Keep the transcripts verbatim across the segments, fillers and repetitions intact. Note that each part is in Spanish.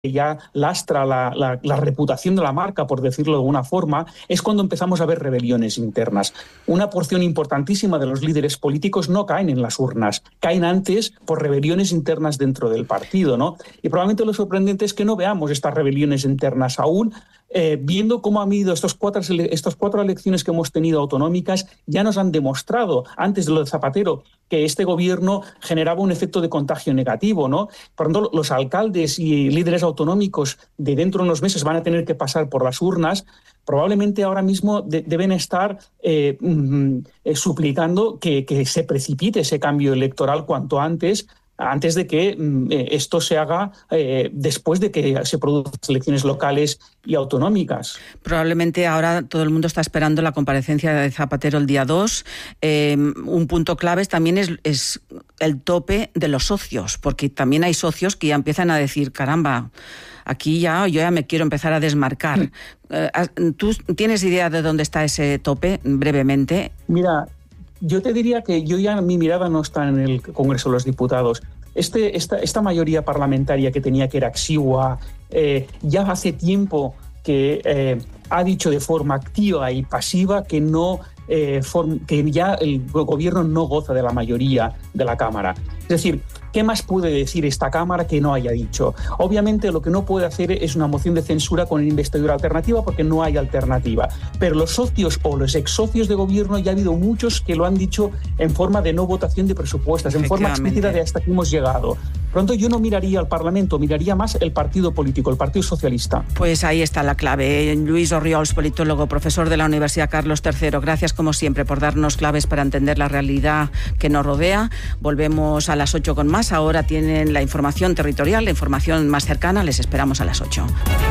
ya lastra la, la, la reputación de la marca, por decirlo de alguna forma, es cuando empezamos a ver rebeliones internas. Una porción importantísima de los líderes políticos no caen en las urnas, caen antes por rebeliones internas dentro del partido, ¿no? Y probablemente lo sorprendente es que no veamos estas rebeliones internas aún, eh, viendo cómo han ido estos cuatro, estas cuatro elecciones que hemos tenido autonómicas, ya nos han demostrado, antes de lo de Zapatero, que este gobierno generaba un efecto de contagio negativo, ¿no? Por lo tanto, los alcaldes y líderes autonómicos de dentro de unos meses van a tener que pasar por las urnas. Probablemente ahora mismo de, deben estar eh, eh, suplicando que, que se precipite ese cambio electoral cuanto antes, antes de que eh, esto se haga eh, después de que se produzcan elecciones locales y autonómicas. Probablemente ahora todo el mundo está esperando la comparecencia de Zapatero el día dos. Eh, un punto clave también es, es el tope de los socios, porque también hay socios que ya empiezan a decir, caramba, aquí ya yo ya me quiero empezar a desmarcar. Eh, ¿Tú tienes idea de dónde está ese tope, brevemente? Mira, yo te diría que yo ya mi mirada no está en el Congreso de los Diputados. Este, esta, esta mayoría parlamentaria que tenía, que era exigua, eh, ya hace tiempo que eh, ha dicho de forma activa y pasiva que, no, eh, form, que ya el gobierno no goza de la mayoría de la Cámara. Es decir, ¿qué más puede decir esta Cámara que no haya dicho? Obviamente lo que no puede hacer es una moción de censura con investidura alternativa porque no hay alternativa. Pero los socios o los ex socios de gobierno ya ha habido muchos que lo han dicho en forma de no votación de presupuestos, en forma explícita de hasta aquí hemos llegado. Pronto yo no miraría al Parlamento, miraría más el partido político, el Partido Socialista. Pues ahí está la clave. Luis Orriols, politólogo, profesor de la Universidad Carlos tercero. Gracias como siempre por darnos claves para entender la realidad que nos rodea. Volvemos a las ocho con más. Ahora tienen la información territorial, la información más cercana. Les esperamos a las ocho.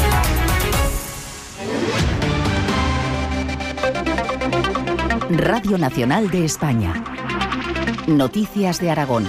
Radio Nacional de España. Noticias de Aragón.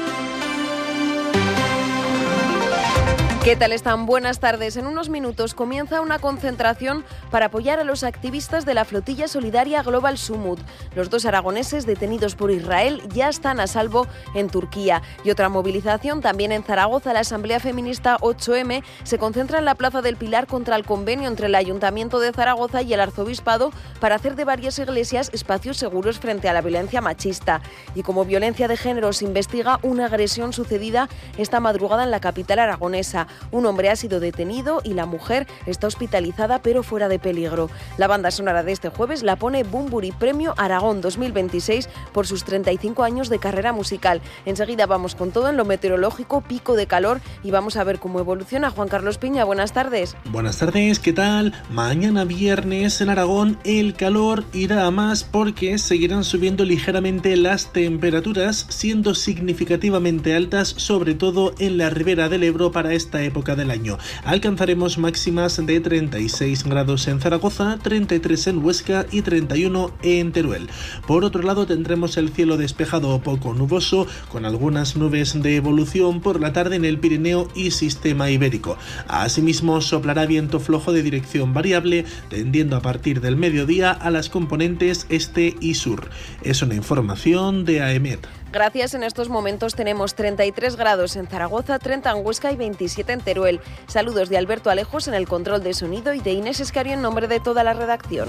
¿Qué tal están? Buenas tardes. En unos minutos comienza una concentración para apoyar a los activistas de la flotilla solidaria Global Sumut. Los dos aragoneses detenidos por Israel ya están a salvo en Turquía. Y otra movilización también en Zaragoza. La Asamblea Feminista ocho eme se concentra en la Plaza del Pilar contra el convenio entre el Ayuntamiento de Zaragoza y el Arzobispado para hacer de varias iglesias espacios seguros frente a la violencia machista. Y como violencia de género se investiga una agresión sucedida esta madrugada en la capital aragonesa. Un hombre ha sido detenido y la mujer está hospitalizada pero fuera de peligro. La banda sonora de este jueves la pone Bumburi Premio Aragón dos mil veintiséis por sus treinta y cinco años de carrera musical. Enseguida vamos con todo en lo meteorológico, pico de calor y vamos a ver cómo evoluciona. Juan Carlos Piña, buenas tardes. Buenas tardes, ¿qué tal? Mañana viernes en Aragón el calor irá a más porque seguirán subiendo ligeramente las temperaturas, siendo significativamente altas, sobre todo en la ribera del Ebro para esta época del año. Alcanzaremos máximas de treinta y seis grados en Zaragoza, treinta y tres en Huesca y treinta y uno en Teruel. Por otro lado tendremos el cielo despejado o poco nuboso, con algunas nubes de evolución por la tarde en el Pirineo y Sistema Ibérico. Asimismo soplará viento flojo de dirección variable, tendiendo a partir del mediodía a las componentes este y sur. Es una información de AEMET. Gracias, en estos momentos tenemos treinta y tres grados en Zaragoza, treinta en Huesca y veintisiete en Teruel. Saludos de Alberto Alejos en el control de sonido y de Inés Escario en nombre de toda la redacción.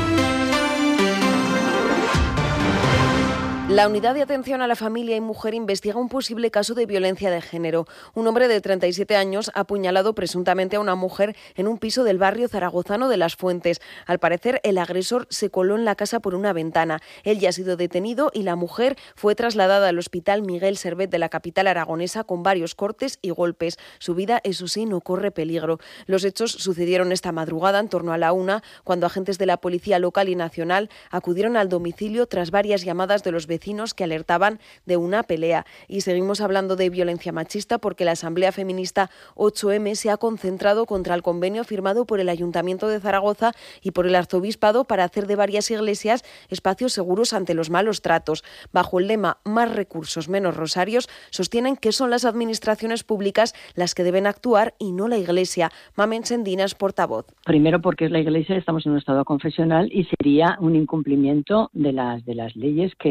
La Unidad de Atención a la Familia y Mujer investiga un posible caso de violencia de género. Un hombre de treinta y siete años ha apuñalado presuntamente a una mujer en un piso del barrio zaragozano de Las Fuentes. Al parecer, el agresor se coló en la casa por una ventana. Él ya ha sido detenido y la mujer fue trasladada al Hospital Miguel Servet de la capital aragonesa con varios cortes y golpes. Su vida, eso sí, no corre peligro. Los hechos sucedieron esta madrugada en torno a la una, cuando agentes de la Policía Local y Nacional acudieron al domicilio tras varias llamadas de los vecinos que alertaban de una pelea. Y seguimos hablando de violencia machista porque la Asamblea Feminista ocho eme se ha concentrado contra el convenio firmado por el Ayuntamiento de Zaragoza y por el Arzobispado para hacer de varias iglesias espacios seguros ante los malos tratos. Bajo el lema Más recursos, menos rosarios, sostienen que son las administraciones públicas las que deben actuar y no la Iglesia. Mamen Sendinas, portavoz. Primero porque es la Iglesia, estamos en un estado confesional y sería un incumplimiento de las, de las leyes que, que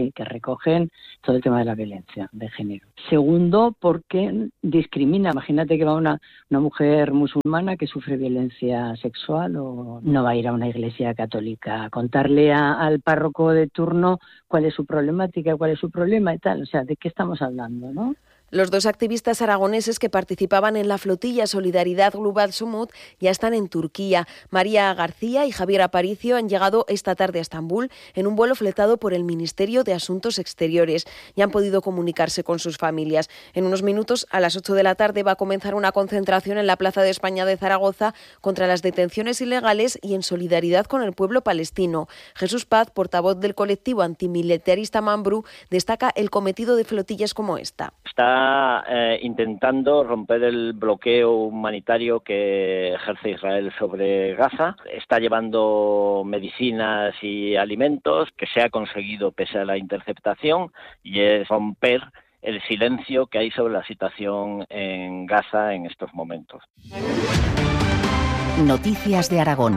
recogen todo el tema de la violencia de género. Segundo, porque discrimina. Imagínate que va una, una mujer musulmana que sufre violencia sexual, o no va a ir a una iglesia católica a contarle a, al párroco de turno cuál es su problemática, cuál es su problema y tal. O sea, ¿de qué estamos hablando, no? Los dos activistas aragoneses que participaban en la flotilla Solidaridad Global Sumut ya están en Turquía. María García y Javier Aparicio han llegado esta tarde a Estambul en un vuelo fletado por el Ministerio de Asuntos Exteriores y han podido comunicarse con sus familias. En unos minutos, a las ocho de la tarde, va a comenzar una concentración en la Plaza de España de Zaragoza contra las detenciones ilegales y en solidaridad con el pueblo palestino. Jesús Paz, portavoz del colectivo antimilitarista Mambrú, destaca el cometido de flotillas como esta. Está eh, intentando romper el bloqueo humanitario que ejerce Israel sobre Gaza. Está llevando medicinas y alimentos, que se ha conseguido pese a la interceptación, y es romper el silencio que hay sobre la situación en Gaza en estos momentos. Noticias de Aragón.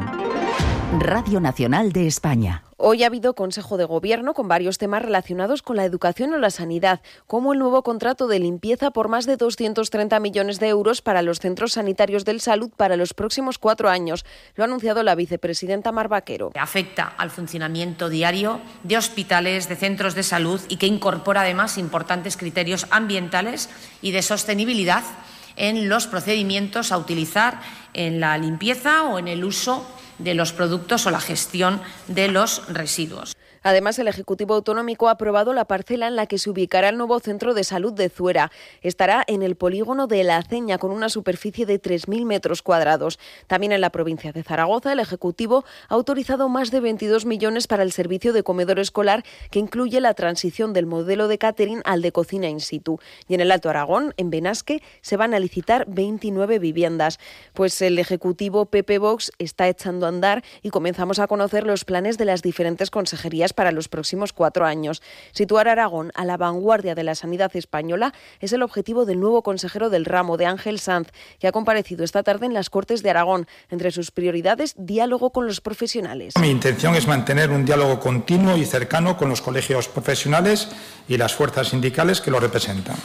Radio Nacional de España. Hoy ha habido Consejo de Gobierno con varios temas relacionados con la educación o la sanidad, como el nuevo contrato de limpieza por más de doscientos treinta millones de euros para los centros sanitarios de salud para los próximos cuatro años. Lo ha anunciado la vicepresidenta Mar Vaquero. Afecta al funcionamiento diario de hospitales, de centros de salud y que incorpora además importantes criterios ambientales y de sostenibilidad en los procedimientos a utilizar en la limpieza o en el uso de los productos o la gestión de los residuos. Además, el Ejecutivo Autonómico ha aprobado la parcela en la que se ubicará el nuevo centro de salud de Zuera. Estará en el polígono de La Aceña, con una superficie de tres mil metros cuadrados. También en la provincia de Zaragoza, el Ejecutivo ha autorizado más de veintidós millones para el servicio de comedor escolar, que incluye la transición del modelo de catering al de cocina in situ. Y en el Alto Aragón, en Benasque, se van a licitar veintinueve viviendas. Pues el Ejecutivo P P Vox está echando a andar y comenzamos a conocer los planes de las diferentes consejerías para los próximos cuatro años. Situar a Aragón a la vanguardia de la sanidad española es el objetivo del nuevo consejero del ramo, de Ángel Sanz, que ha comparecido esta tarde en las Cortes de Aragón. Entre sus prioridades, diálogo con los profesionales. Mi intención es mantener un diálogo continuo y cercano con los colegios profesionales y las fuerzas sindicales que lo representan.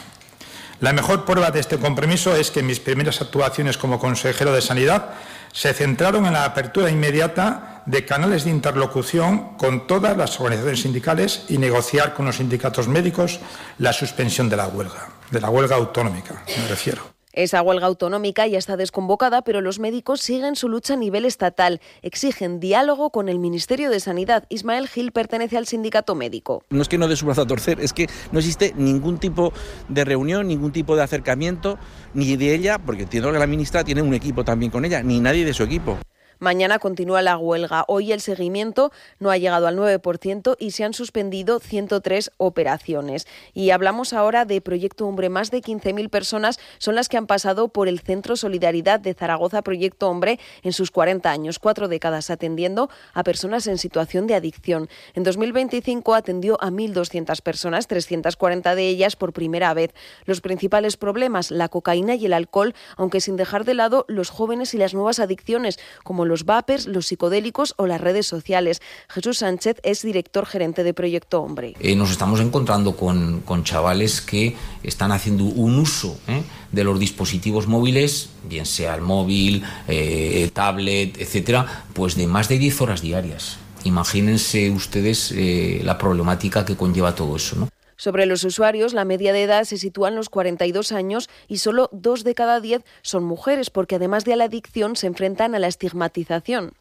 La mejor prueba de este compromiso es que mis primeras actuaciones como consejero de Sanidad se centraron en la apertura inmediata de canales de interlocución con todas las organizaciones sindicales y negociar con los sindicatos médicos la suspensión de la huelga, de la huelga autonómica, me refiero. Esa huelga autonómica ya está desconvocada, pero los médicos siguen su lucha a nivel estatal. Exigen diálogo con el Ministerio de Sanidad. Ismael Gil pertenece al sindicato médico. No es que no dé su brazo a torcer, es que no existe ningún tipo de reunión, ningún tipo de acercamiento, ni de ella, porque entiendo que la ministra tiene un equipo también con ella, ni nadie de su equipo. Mañana continúa la huelga. Hoy el seguimiento no ha llegado al nueve por ciento y se han suspendido ciento tres operaciones. Y hablamos ahora de Proyecto Hombre. Más de quince mil personas son las que han pasado por el Centro Solidaridad de Zaragoza Proyecto Hombre en sus cuarenta años, cuatro décadas atendiendo a personas en situación de adicción. En dos mil veinticinco atendió a mil doscientas personas, trescientas cuarenta de ellas por primera vez. Los principales problemas, la cocaína y el alcohol, aunque sin dejar de lado los jóvenes y las nuevas adicciones, como los vapers, los psicodélicos o las redes sociales. Jesús Sánchez es director gerente de Proyecto Hombre. Eh, nos estamos encontrando con, con chavales que están haciendo un uso ¿eh? de los dispositivos móviles, bien sea el móvil, eh, tablet, etcétera, pues de más de diez horas diarias. Imagínense ustedes eh, la problemática que conlleva todo eso, ¿no? Sobre los usuarios, la media de edad se sitúa en los cuarenta y dos años y solo dos de cada diez son mujeres, porque además de a la adicción se enfrentan a la estigmatización.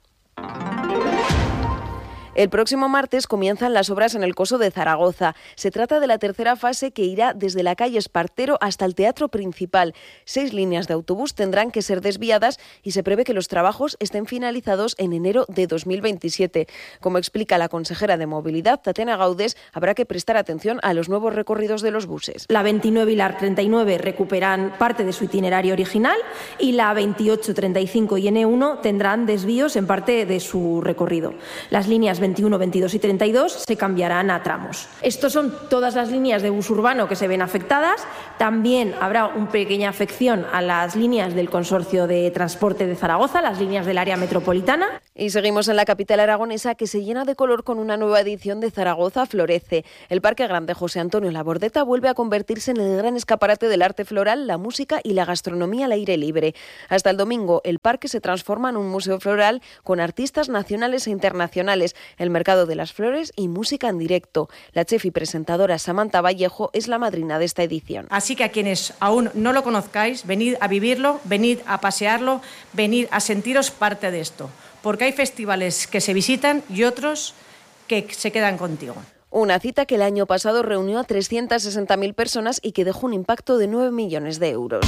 El próximo martes comienzan las obras en el Coso de Zaragoza. Se trata de la tercera fase, que irá desde la calle Espartero hasta el Teatro Principal. Seis líneas de autobús tendrán que ser desviadas y se prevé que los trabajos estén finalizados en enero de dos mil veintisiete. Como explica la consejera de Movilidad, Tatiana Gaudés, habrá que prestar atención a los nuevos recorridos de los buses. La veintinueve y la treinta y nueve recuperan parte de su itinerario original y la veintiocho, treinta y cinco y N uno tendrán desvíos en parte de su recorrido. Las líneas líneas veintiuno, veintidós y treinta y dos se cambiarán a tramos. Estas son todas las líneas de bus urbano que se ven afectadas. También habrá una pequeña afección a las líneas del Consorcio de Transporte de Zaragoza, las líneas del área metropolitana. Y seguimos en la capital aragonesa, que se llena de color con una nueva edición de Zaragoza Florece. El Parque Grande José Antonio Labordeta vuelve a convertirse en el gran escaparate del arte floral, la música y la gastronomía al aire libre. Hasta el domingo, el parque se transforma en un museo floral con artistas nacionales e internacionales, el mercado de las flores y música en directo. La chef y presentadora Samantha Vallejo es la madrina de esta edición. Así que a quienes aún no lo conozcáis, venid a vivirlo, venid a pasearlo, venid a sentiros parte de esto. Porque hay festivales que se visitan y otros que se quedan contigo. Una cita que el año pasado reunió a trescientas sesenta mil personas y que dejó un impacto de nueve millones de euros.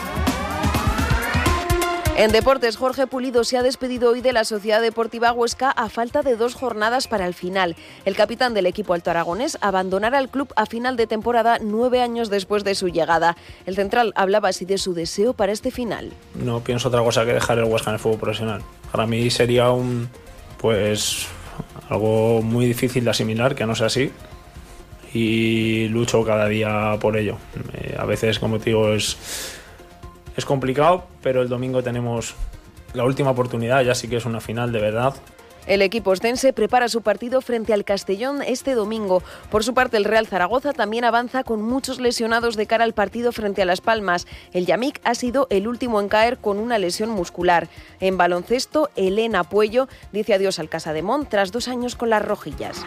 En deportes, Jorge Pulido se ha despedido hoy de la Sociedad Deportiva Huesca a falta de dos jornadas para el final. El capitán del equipo alto aragonés abandonará el club a final de temporada, nueve años después de su llegada. El central hablaba así de su deseo para este final. No pienso otra cosa que dejar el Huesca en el fútbol profesional. Para mí sería un, pues, algo muy difícil de asimilar, que no sea así. Y lucho cada día por ello. Eh, a veces, como te digo, es... Es complicado, pero el domingo tenemos la última oportunidad, ya sí que es una final de verdad. El equipo ostense prepara su partido frente al Castellón este domingo. Por su parte, el Real Zaragoza también avanza con muchos lesionados de cara al partido frente a Las Palmas. El Yamik ha sido el último en caer con una lesión muscular. En baloncesto, Elena Puello dice adiós al Casademont tras dos años con las rojillas.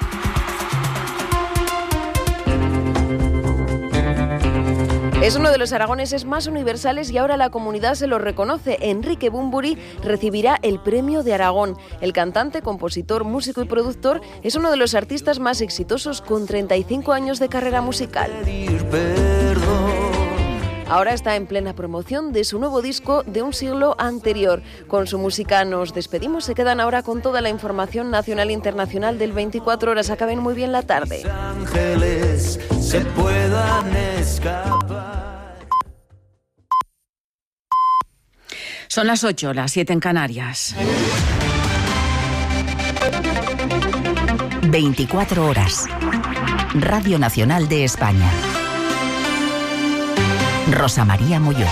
Es uno de los aragoneses más universales y ahora la comunidad se lo reconoce. Enrique Bumburi recibirá el Premio de Aragón. El cantante, compositor, músico y productor es uno de los artistas más exitosos con treinta y cinco años de carrera musical. Ahora está en plena promoción de su nuevo disco de un siglo anterior. Con su música nos despedimos. Se quedan ahora con toda la información nacional e internacional del veinticuatro horas. Acaben muy bien la tarde. Ángeles se puedan escapar. Son las ocho, las siete en Canarias. veinticuatro horas. Radio Nacional de España. Rosa María Molló.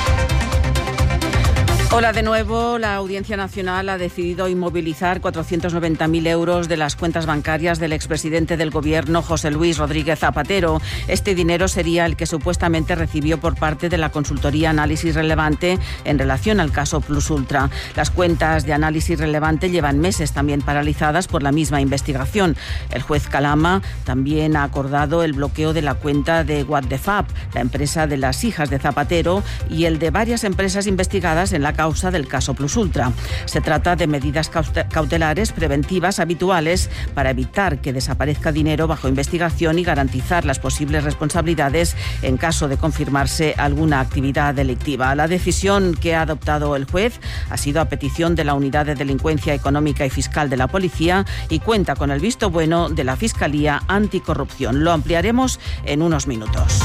Hola de nuevo. La Audiencia Nacional ha decidido inmovilizar cuatrocientos noventa mil euros de las cuentas bancarias del expresidente del Gobierno, José Luis Rodríguez Zapatero. Este dinero sería el que supuestamente recibió por parte de la consultoría Análisis Relevante en relación al caso Plus Ultra. Las cuentas de Análisis Relevante llevan meses también paralizadas por la misma investigación. El juez Calama también ha acordado el bloqueo de la cuenta de What the Fab, la empresa de las hijas de Zapatero, y el de varias empresas investigadas en la causa del caso Plus Ultra. Se trata de medidas cautelares preventivas habituales para evitar que desaparezca dinero bajo investigación y garantizar las posibles responsabilidades en caso de confirmarse alguna actividad delictiva. La decisión que ha adoptado el juez ha sido a petición de la Unidad de Delincuencia Económica y Fiscal de la Policía y cuenta con el visto bueno de la Fiscalía Anticorrupción. Lo ampliaremos en unos minutos.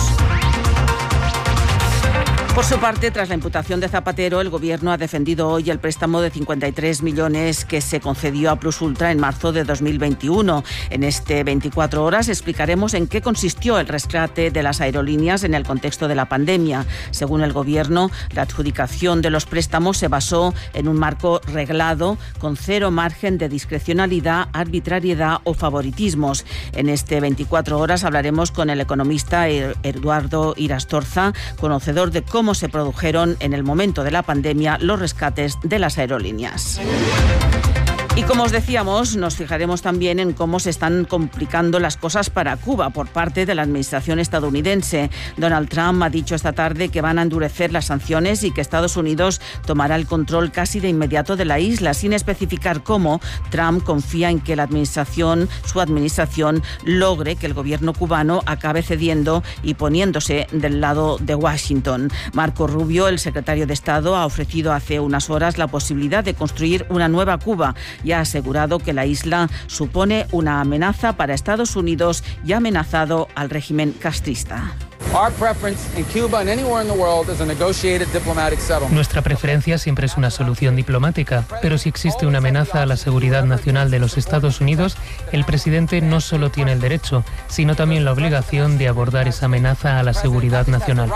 Por su parte, tras la imputación de Zapatero, el Gobierno ha defendido hoy el préstamo de cincuenta y tres millones que se concedió a Plus Ultra en marzo de dos mil veintiuno. En este veinticuatro horas explicaremos en qué consistió el rescate de las aerolíneas en el contexto de la pandemia. Según el Gobierno, la adjudicación de los préstamos se basó en un marco reglado con cero margen de discrecionalidad, arbitrariedad o favoritismos. En este veinticuatro horas hablaremos con el economista Eduardo Irastorza, conocedor de cómo se produjeron en el momento de la pandemia los rescates de las aerolíneas. Y como os decíamos, nos fijaremos también en cómo se están complicando las cosas para Cuba por parte de la administración estadounidense. Donald Trump ha dicho esta tarde que van a endurecer las sanciones y que Estados Unidos tomará el control casi de inmediato de la isla, sin especificar cómo. Trump confía en que la administración, su administración, logre que el gobierno cubano acabe cediendo y poniéndose del lado de Washington. Marco Rubio, el secretario de Estado, ha ofrecido hace unas horas la posibilidad de construir una nueva Cuba y ha asegurado que la isla supone una amenaza para Estados Unidos y ha amenazado al régimen castrista. Nuestra preferencia siempre es una solución diplomática, pero si existe una amenaza a la seguridad nacional de los Estados Unidos, el presidente no solo tiene el derecho, sino también la obligación de abordar esa amenaza a la seguridad nacional.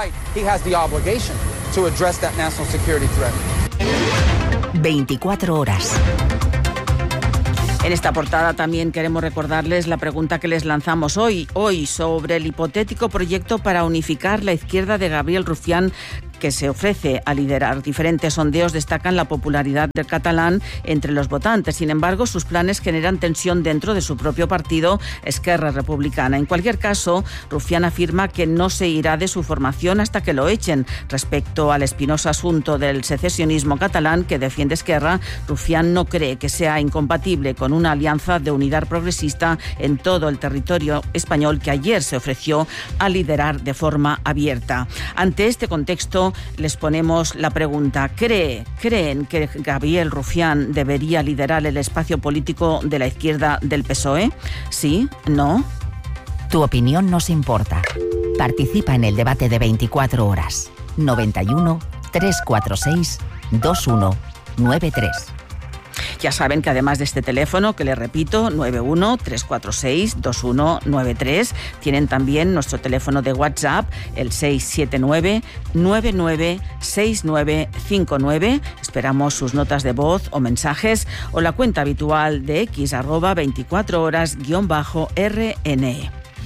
veinticuatro horas. En esta portada también queremos recordarles la pregunta que les lanzamos hoy, hoy sobre el hipotético proyecto para unificar la izquierda de Gabriel Rufián, que se ofrece a liderar. Diferentes sondeos destacan la popularidad del catalán entre los votantes. Sin embargo, sus planes generan tensión dentro de su propio partido, Esquerra Republicana. En cualquier caso, Rufián afirma que no se irá de su formación hasta que lo echen. Respecto al espinoso asunto del secesionismo catalán que defiende Esquerra, Rufián no cree que sea incompatible con una alianza de unidad progresista en todo el territorio español que ayer se ofreció a liderar de forma abierta. Ante este contexto, les ponemos la pregunta: ¿Cree, ¿Creen que Gabriel Rufián debería liderar el espacio político de la izquierda del P S O E? ¿Sí? ¿No? Tu opinión nos importa. Participa en el debate de veinticuatro horas. noventa y uno, trescientos cuarenta y seis, veintiuno noventa y tres. Ya saben que además de este teléfono, que les repito, nueve uno, tres cuatro seis, dos uno nueve tres, tienen también nuestro teléfono de WhatsApp, el seis siete nueve, nueve nueve seis nueve cinco nueve. Esperamos sus notas de voz o mensajes, o la cuenta habitual de X, arroba veinticuatro horas guión bajo R N.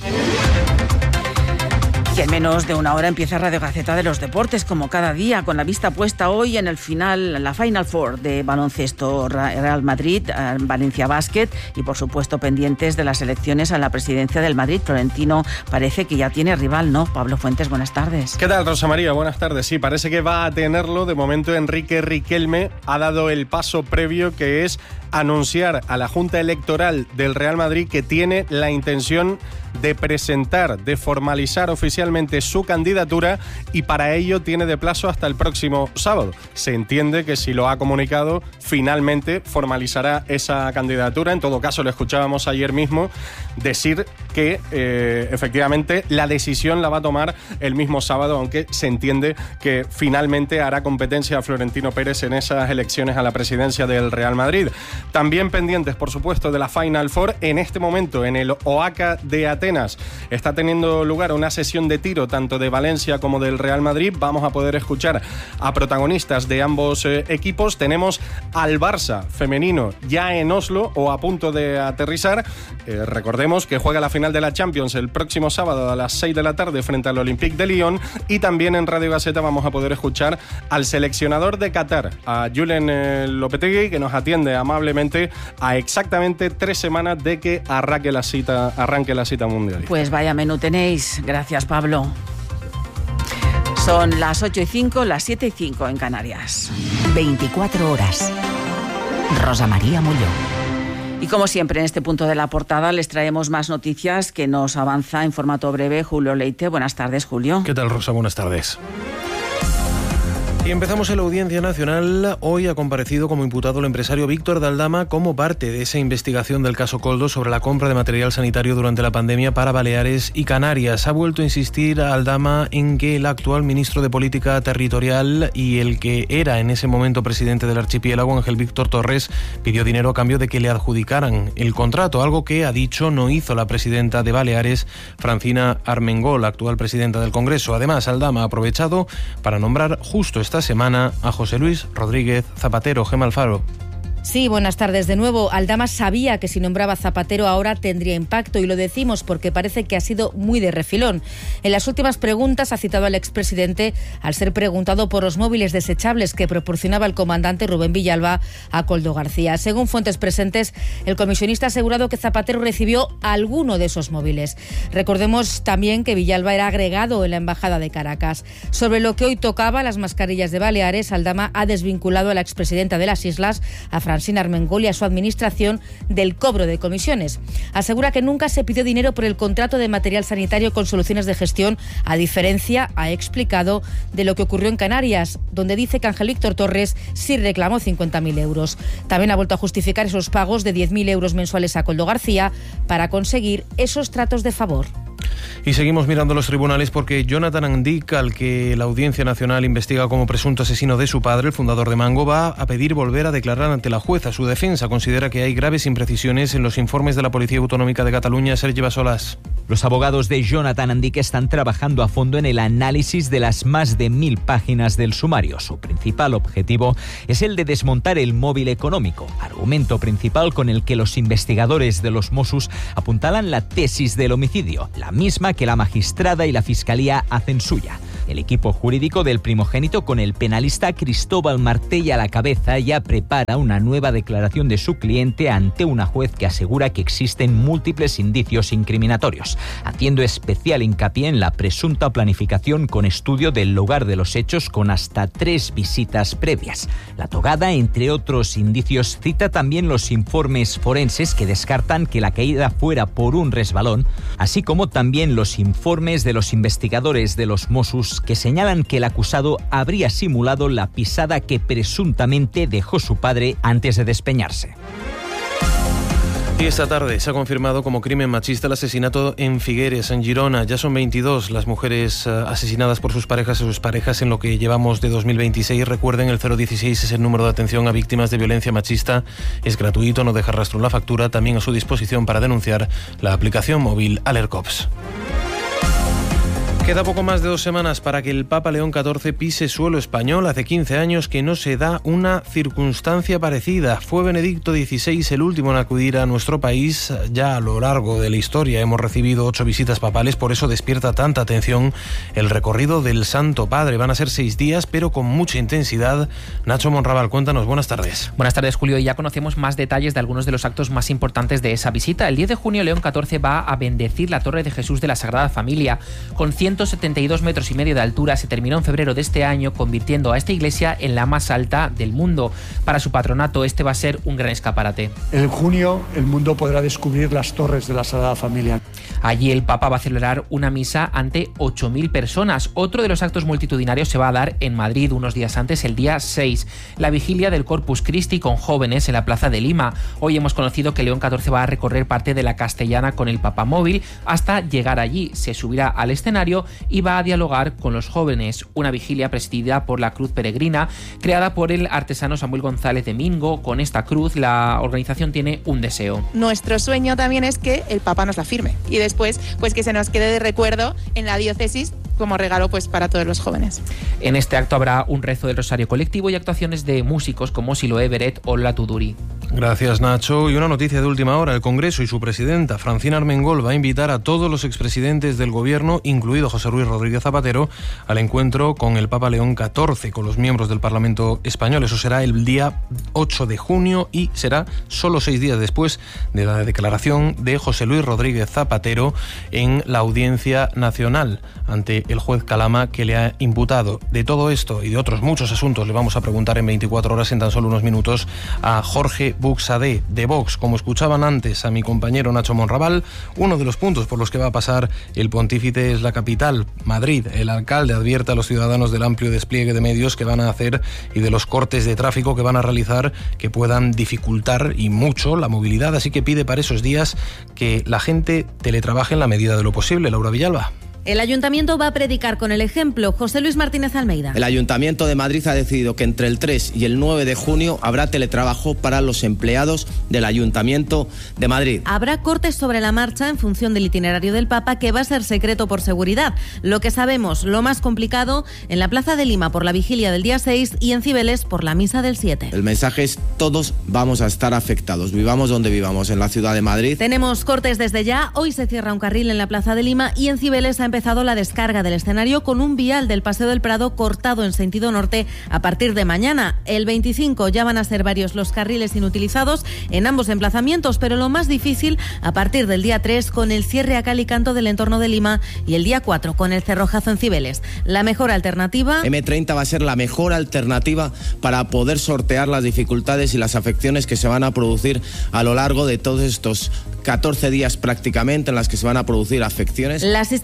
Y en menos de una hora empieza Radio Gaceta de los Deportes, como cada día, con la vista puesta hoy en el final, la Final Four de baloncesto, Real Madrid, Valencia Basket, y por supuesto pendientes de las elecciones a la presidencia del Madrid. Florentino parece que ya tiene rival, ¿no? Pablo Fuentes, buenas tardes. ¿Qué tal, Rosa María? Buenas tardes. Sí, parece que va a tenerlo. De momento, Enrique Riquelme ha dado el paso previo, que es anunciar a la Junta Electoral del Real Madrid que tiene la intención de presentar, de formalizar oficialmente su candidatura, y para ello tiene de plazo hasta el próximo sábado. Se entiende que si lo ha comunicado, finalmente formalizará esa candidatura. En todo caso, lo escuchábamos ayer mismo decir que eh, efectivamente la decisión la va a tomar el mismo sábado, aunque se entiende que finalmente hará competencia a Florentino Pérez en esas elecciones a la presidencia del Real Madrid. También pendientes, por supuesto, de la Final Four. En este momento, en el Oaca de Atenas, está teniendo lugar una sesión de tiro tanto de Valencia como del Real Madrid. Vamos a poder escuchar a protagonistas de ambos eh, equipos. Tenemos al Barça femenino ya en Oslo, o a punto de aterrizar. Eh, recordemos que juega la final de la Champions el próximo sábado a las seis de la tarde frente al Olympique de Lyon. Y también en Radio Gaceta vamos a poder escuchar al seleccionador de Qatar, a Julen eh, Lopetegui, que nos atiende amablemente a exactamente tres semanas de que arranque la cita, arranque la cita mundial. Pues vaya menú tenéis. Gracias, Pablo. Son las ocho y cinco, las siete y cinco en Canarias. veinticuatro horas. Rosa María Mulló. Y como siempre, en este punto de la portada les traemos más noticias que nos avanza en formato breve Julio Leite. Buenas tardes, Julio. ¿Qué tal, Rosa? Buenas tardes. Y empezamos en la Audiencia Nacional. Hoy ha comparecido como imputado el empresario Víctor de Aldama como parte de esa investigación del caso Koldo sobre la compra de material sanitario durante la pandemia para Baleares y Canarias. Ha vuelto a insistir a Aldama en que el actual ministro de Política Territorial y el que era en ese momento presidente del archipiélago, Ángel Víctor Torres, pidió dinero a cambio de que le adjudicaran el contrato, algo que, ha dicho, no hizo la presidenta de Baleares, Francina Armengol, actual presidenta del Congreso. Además, Aldama ha aprovechado para nombrar justo esta semana a José Luis Rodríguez Zapatero. Gemma Alfaro. Sí, buenas tardes de nuevo. Aldama sabía que si nombraba a Zapatero ahora tendría impacto, y lo decimos porque parece que ha sido muy de refilón. En las últimas preguntas ha citado al expresidente al ser preguntado por los móviles desechables que proporcionaba el comandante Rubén Villalba a Koldo García. Según fuentes presentes, el comisionista ha asegurado que Zapatero recibió alguno de esos móviles. Recordemos también que Villalba era agregado en la Embajada de Caracas. Sobre lo que hoy tocaba, las mascarillas de Baleares, Aldama ha desvinculado a la expresidenta de las Islas, a Francina Armengol, y a su administración del cobro de comisiones. Asegura que nunca se pidió dinero por el contrato de material sanitario con Soluciones de Gestión, a diferencia, ha explicado, de lo que ocurrió en Canarias, donde dice que Ángel Víctor Torres sí reclamó cincuenta mil euros. También ha vuelto a justificar esos pagos de diez mil euros mensuales a Koldo García para conseguir esos tratos de favor. Y seguimos mirando los tribunales porque Jonathan Andic, al que la Audiencia Nacional investiga como presunto asesino de su padre, el fundador de Mango, va a pedir volver a declarar ante la jueza. Su defensa considera que hay graves imprecisiones en los informes de la Policía Autonómica de Cataluña. Sergi Bassolas. Los abogados de Jonathan Andic están trabajando a fondo en el análisis de las más de mil páginas del sumario. Su principal objetivo es el de desmontar el móvil económico, argumento principal con el que los investigadores de los Mossos apuntalan la tesis del homicidio, la misma que la magistrada y la fiscalía hacen suya. El equipo jurídico del primogénito, con el penalista Cristóbal Martell a la cabeza, ya prepara una nueva declaración de su cliente ante una juez que asegura que existen múltiples indicios incriminatorios, haciendo especial hincapié en la presunta planificación con estudio del lugar de los hechos con hasta tres visitas previas. La togada, entre otros indicios, cita también los informes forenses que descartan que la caída fuera por un resbalón, así como también los informes de los investigadores de los Mossos que señalan que el acusado habría simulado la pisada que presuntamente dejó su padre antes de despeñarse. Y esta tarde se ha confirmado como crimen machista el asesinato en Figueres, en Girona. Ya son veintidós las mujeres asesinadas por sus parejas y sus parejas en lo que llevamos de dos mil veintiséis. Recuerden, el cero dieciséis es el número de atención a víctimas de violencia machista. Es gratuito, no deja rastro en la factura. También a su disposición para denunciar la aplicación móvil Alercops. Queda poco más de dos semanas para que el Papa León catorce pise suelo español. Hace quince años que no se da una circunstancia parecida. Fue Benedicto dieciséis el último en acudir a nuestro país. Ya a lo largo de la historia hemos recibido ocho visitas papales, por eso despierta tanta atención el recorrido del Santo Padre. Van a ser seis días, pero con mucha intensidad. Nacho Monraval, cuéntanos, buenas tardes. Buenas tardes, Julio. Y ya conocemos más detalles de algunos de los actos más importantes de esa visita. El diez de junio, León catorce va a bendecir la Torre de Jesús de la Sagrada Familia. Con ciento setenta y dos metros y medio de altura, se terminó en febrero de este año, convirtiendo a esta iglesia en la más alta del mundo. Para su patronato, este va a ser un gran escaparate. En junio, el mundo podrá descubrir las torres de la Sagrada Familia. Allí el Papa va a celebrar una misa ante ocho mil personas. Otro de los actos multitudinarios se va a dar en Madrid unos días antes, el día seis, la vigilia del Corpus Christi con jóvenes en la Plaza de Lima. Hoy hemos conocido que León catorce va a recorrer parte de la Castellana con el Papa móvil hasta llegar allí. Se subirá al escenario y va a dialogar con los jóvenes. Una vigilia presidida por la Cruz Peregrina, creada por el artesano Samuel González de Mingo. Con esta cruz, la organización tiene un deseo. Nuestro sueño también es que el Papa nos la firme y después pues que se nos quede de recuerdo en la diócesis como regalo pues para todos los jóvenes. En este acto habrá un rezo del Rosario colectivo y actuaciones de músicos como Siloé Beret o La Tuduri. Gracias, Nacho. Y una noticia de última hora. El Congreso y su presidenta, Francina Armengol, va a invitar a todos los expresidentes del Gobierno, incluido José Luis Rodríguez Zapatero, al encuentro con el Papa León catorce, con los miembros del Parlamento español. Eso será el día ocho de junio y será solo seis días después de la declaración de José Luis Rodríguez Zapatero en la Audiencia Nacional ante el juez Calama, que le ha imputado. De todo esto y de otros muchos asuntos le vamos a preguntar en veinticuatro horas, en tan solo unos minutos, a Jorge Buxadé de Vox. Como escuchaban antes a mi compañero Nacho Monraval, uno de los puntos por los que va a pasar el pontífice es la capital, Madrid. El alcalde advierte a los ciudadanos del amplio despliegue de medios que van a hacer y de los cortes de tráfico que van a realizar, que puedan dificultar y mucho la movilidad, así que pide para esos días que la gente teletrabaje en la medida de lo posible. Laura Villalba. El Ayuntamiento va a predicar con el ejemplo. José Luis Martínez Almeida. El Ayuntamiento de Madrid ha decidido que entre el tres y el nueve de junio habrá teletrabajo para los empleados del Ayuntamiento de Madrid. Habrá cortes sobre la marcha en función del itinerario del Papa, que va a ser secreto por seguridad. Lo que sabemos, lo más complicado, en la Plaza de Lima por la vigilia del día seis y en Cibeles por la misa del siete. El mensaje es: todos vamos a estar afectados, vivamos donde vivamos, en la ciudad de Madrid. Tenemos cortes desde ya. Hoy se cierra un carril en la Plaza de Lima y en Cibeles ha empezado empezado la descarga del escenario con un vial del Paseo del Prado cortado en sentido norte a partir de mañana. El veinticinco ya van a ser varios los carriles inutilizados en ambos emplazamientos, pero lo más difícil a partir del día tres con el cierre a cal y canto del entorno de Lima y el día cuatro con el cerrojazo en Cibeles. La mejor alternativa... eme treinta va a ser la mejor alternativa para poder sortear las dificultades y las afecciones que se van a producir a lo largo de todos estos catorce días prácticamente en las que se van a producir afecciones. La asistencia va a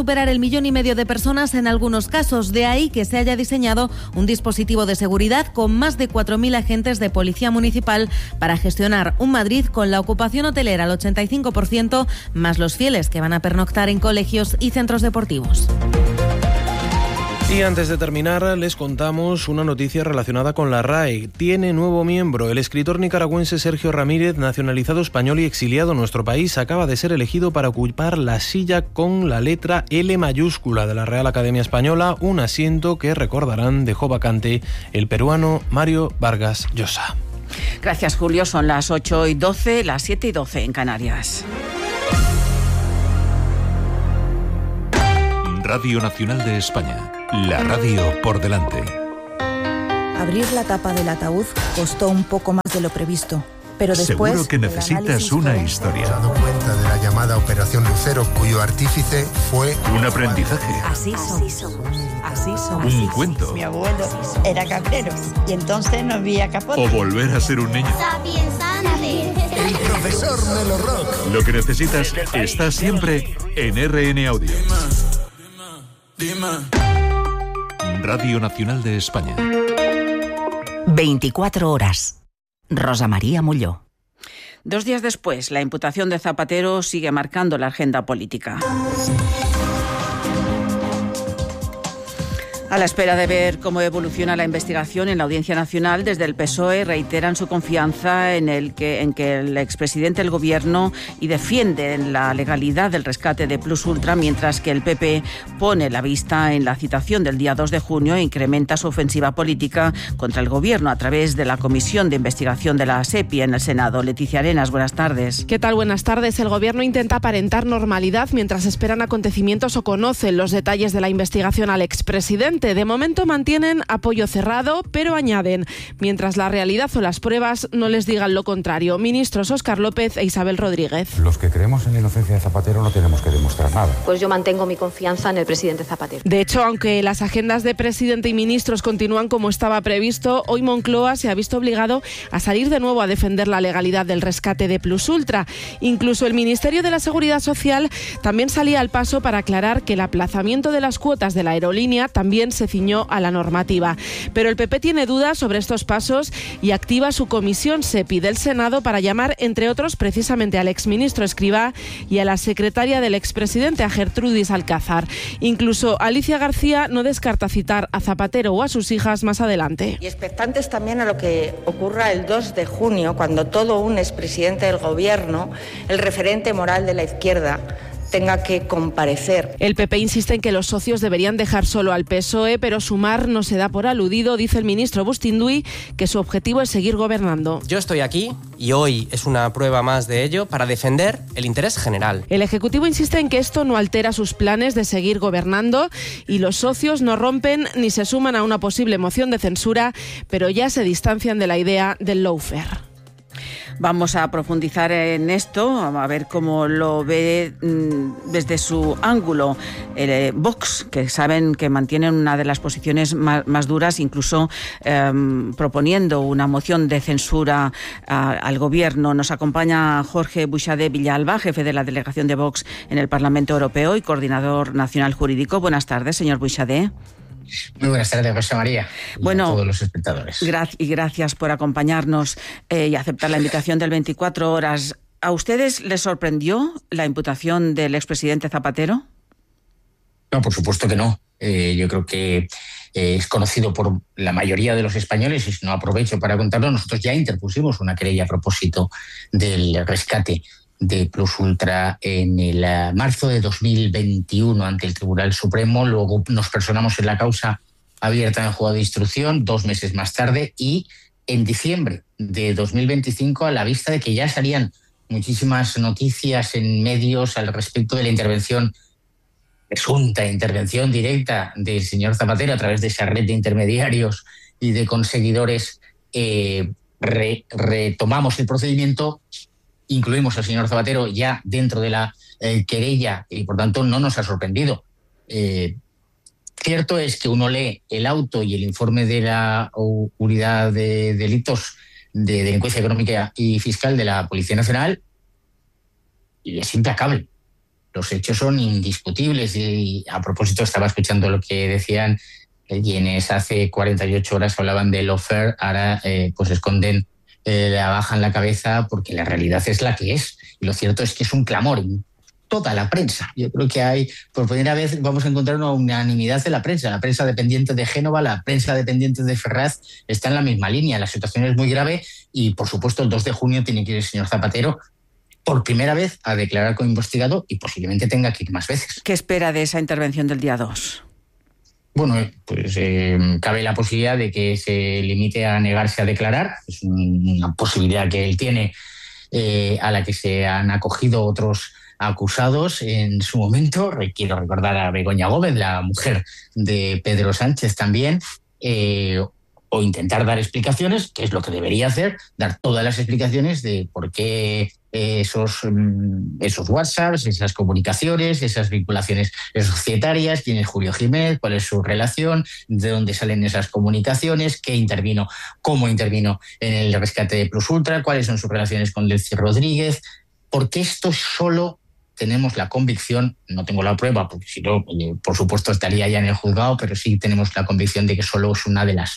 superar el millón y medio de personas en algunos casos. De ahí que se haya diseñado un dispositivo de seguridad con más de cuatro mil agentes de policía municipal para gestionar un Madrid con la ocupación hotelera al ochenta y cinco por ciento, más los fieles que van a pernoctar en colegios y centros deportivos. Y antes de terminar, les contamos una noticia relacionada con la R A E. Tiene nuevo miembro. El escritor nicaragüense Sergio Ramírez, nacionalizado español y exiliado en nuestro país, acaba de ser elegido para ocupar la silla con la letra L mayúscula de la Real Academia Española, un asiento que, recordarán, dejó vacante el peruano Mario Vargas Llosa. Gracias, Julio. Son las ocho y doce, las siete y doce en Canarias. Radio Nacional de España. La radio por delante. Abrir la tapa del ataúd costó un poco más de lo previsto, pero después... Seguro que necesitas una historia. Hemos dado cuenta de la llamada Operación Lucero, cuyo artífice fue... Un aprendizaje. Así somos. Así somos. Un cuento. Mi abuelo era cabrero y entonces no había capote. O volver a ser un niño. El profesor Melo Rock. Lo que necesitas está siempre en R N Audio. Radio Nacional de España. veinticuatro horas. Rosa María Molló. Dos días después, la imputación de Zapatero sigue marcando la agenda política. A la espera de ver cómo evoluciona la investigación en la Audiencia Nacional, desde el P S O E reiteran su confianza en, el que, en que el expresidente del Gobierno y defienden la legalidad del rescate de Plus Ultra, mientras que el P P pone la vista en la citación del día dos de junio e incrementa su ofensiva política contra el Gobierno a través de la Comisión de Investigación de la SEPI en el Senado. Leticia Arenas, buenas tardes. ¿Qué tal? Buenas tardes. El Gobierno intenta aparentar normalidad mientras esperan acontecimientos o conocen los detalles de la investigación al expresidente. De momento mantienen apoyo cerrado, pero añaden, mientras la realidad o las pruebas no les digan lo contrario. Ministros Óscar López e Isabel Rodríguez. Los que creemos en la inocencia de Zapatero no tenemos que demostrar nada. Pues yo mantengo mi confianza en el presidente Zapatero. De hecho, aunque las agendas de presidente y ministros continúan como estaba previsto, hoy Moncloa se ha visto obligado a salir de nuevo a defender la legalidad del rescate de Plus Ultra. Incluso el Ministerio de la Seguridad Social también salía al paso para aclarar que el aplazamiento de las cuotas de la aerolínea también se ciñó a la normativa. Pero el P P tiene dudas sobre estos pasos y activa su comisión SEPI del Senado para llamar, entre otros, precisamente al exministro Escrivá y a la secretaria del expresidente, a Gertrudis Alcázar. Incluso Alicia García no descarta citar a Zapatero o a sus hijas más adelante. Y expectantes también a lo que ocurra el dos de junio, cuando todo un expresidente del Gobierno, el referente moral de la izquierda, tenga que comparecer. El P P insiste en que los socios deberían dejar solo al P S O E, pero Sumar no se da por aludido. Dice el ministro Bustinduy que su objetivo es seguir gobernando. Yo estoy aquí y hoy es una prueba más de ello para defender el interés general. El Ejecutivo insiste en que esto no altera sus planes de seguir gobernando y los socios no rompen ni se suman a una posible moción de censura, pero ya se distancian de la idea del lawfare. Vamos a profundizar en esto, a ver cómo lo ve mmm, desde su ángulo eh, Vox, que saben que mantienen una de las posiciones más, más duras, incluso eh, proponiendo una moción de censura a, al Gobierno. Nos acompaña Jorge Buixadé Villalba, jefe de la delegación de Vox en el Parlamento Europeo y coordinador nacional jurídico. Buenas tardes, señor Buixadé. Muy buenas tardes, Rosa María, y bueno, a todos los espectadores. Gra- y gracias por acompañarnos eh, y aceptar la invitación del veinticuatro horas. ¿A ustedes les sorprendió la imputación del expresidente Zapatero? No, por supuesto que no. Eh, yo creo que eh, es conocido por la mayoría de los españoles, y si no aprovecho para contarlo, nosotros ya interpusimos una querella a propósito del rescate de Plus Ultra en el uh, marzo de dos mil veintiuno ante el Tribunal Supremo. Luego nos personamos en la causa abierta en juzgado de instrucción dos meses más tarde, y en diciembre de dos mil veinticinco, a la vista de que ya salían muchísimas noticias en medios al respecto de la intervención, presunta intervención directa del señor Zapatero a través de esa red de intermediarios y de conseguidores, eh, re, retomamos el procedimiento. Incluimos al señor Zapatero ya dentro de la eh, querella y, por tanto, no nos ha sorprendido. Eh, cierto es que uno lee el auto y el informe de la Unidad de Delitos de Delincuencia Económica y Fiscal de la Policía Nacional y es implacable. los hechos son indiscutibles. Y a propósito, estaba escuchando lo que decían quienes hace cuarenta y ocho horas hablaban de lawfare, ahora eh, pues esconden, eh, la bajan la cabeza porque la realidad es la que es. Y lo cierto es que es un clamor en toda la prensa. Yo creo que hay, por primera vez vamos a encontrar una unanimidad de la prensa. La prensa dependiente de Génova, la prensa dependiente de Ferraz está en la misma línea. La situación es muy grave y, por supuesto, el dos de junio tiene que ir el señor Zapatero por primera vez a declarar como investigado y posiblemente tenga que ir más veces. ¿Qué espera de esa intervención del día dos? Bueno, pues eh, cabe la posibilidad de que se limite a negarse a declarar. Es una posibilidad que él tiene, eh, a la que se han acogido otros acusados en su momento. Quiero recordar a Begoña Gómez, la mujer de Pedro Sánchez también, eh, o intentar dar explicaciones, que es lo que debería hacer, dar todas las explicaciones de por qué esos, esos WhatsApps, esas comunicaciones, esas vinculaciones societarias, quién es Julio Jiménez, cuál es su relación, de dónde salen esas comunicaciones, qué intervino, cómo intervino en el rescate de Plus Ultra, cuáles son sus relaciones con Delcy Rodríguez, porque esto solo tenemos la convicción, no tengo la prueba, porque si no, por supuesto estaría ya en el juzgado, pero sí tenemos la convicción de que solo es una de las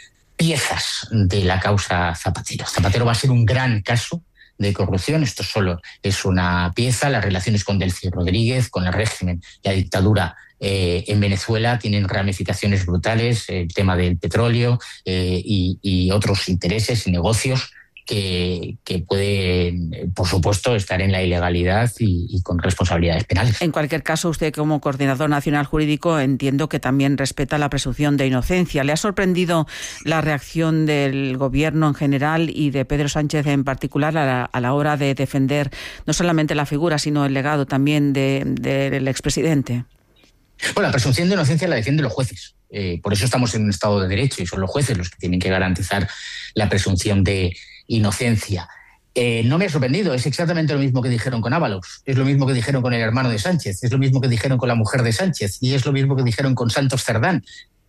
piezas de la causa Zapatero. Zapatero va a ser un gran caso de corrupción. Esto solo es una pieza. Las relaciones con Delcy Rodríguez, con el régimen, la dictadura eh, en Venezuela tienen ramificaciones brutales, el tema del petróleo eh, y, y otros intereses y negocios que, que pueden, por supuesto, estar en la ilegalidad y, y con responsabilidades penales. En cualquier caso, usted como coordinador nacional jurídico entiendo que también respeta la presunción de inocencia. ¿Le ha sorprendido la reacción del Gobierno en general y de Pedro Sánchez en particular a la, a la hora de defender no solamente la figura, sino el legado también de, de, del expresidente? Bueno, la presunción de inocencia la defienden los jueces. Eh, por eso estamos en un Estado de Derecho y son los jueces los que tienen que garantizar la presunción de inocencia. Eh, no me ha sorprendido, es exactamente lo mismo que dijeron con Ábalos, es lo mismo que dijeron con el hermano de Sánchez, es lo mismo que dijeron con la mujer de Sánchez y es lo mismo que dijeron con Santos Cerdán.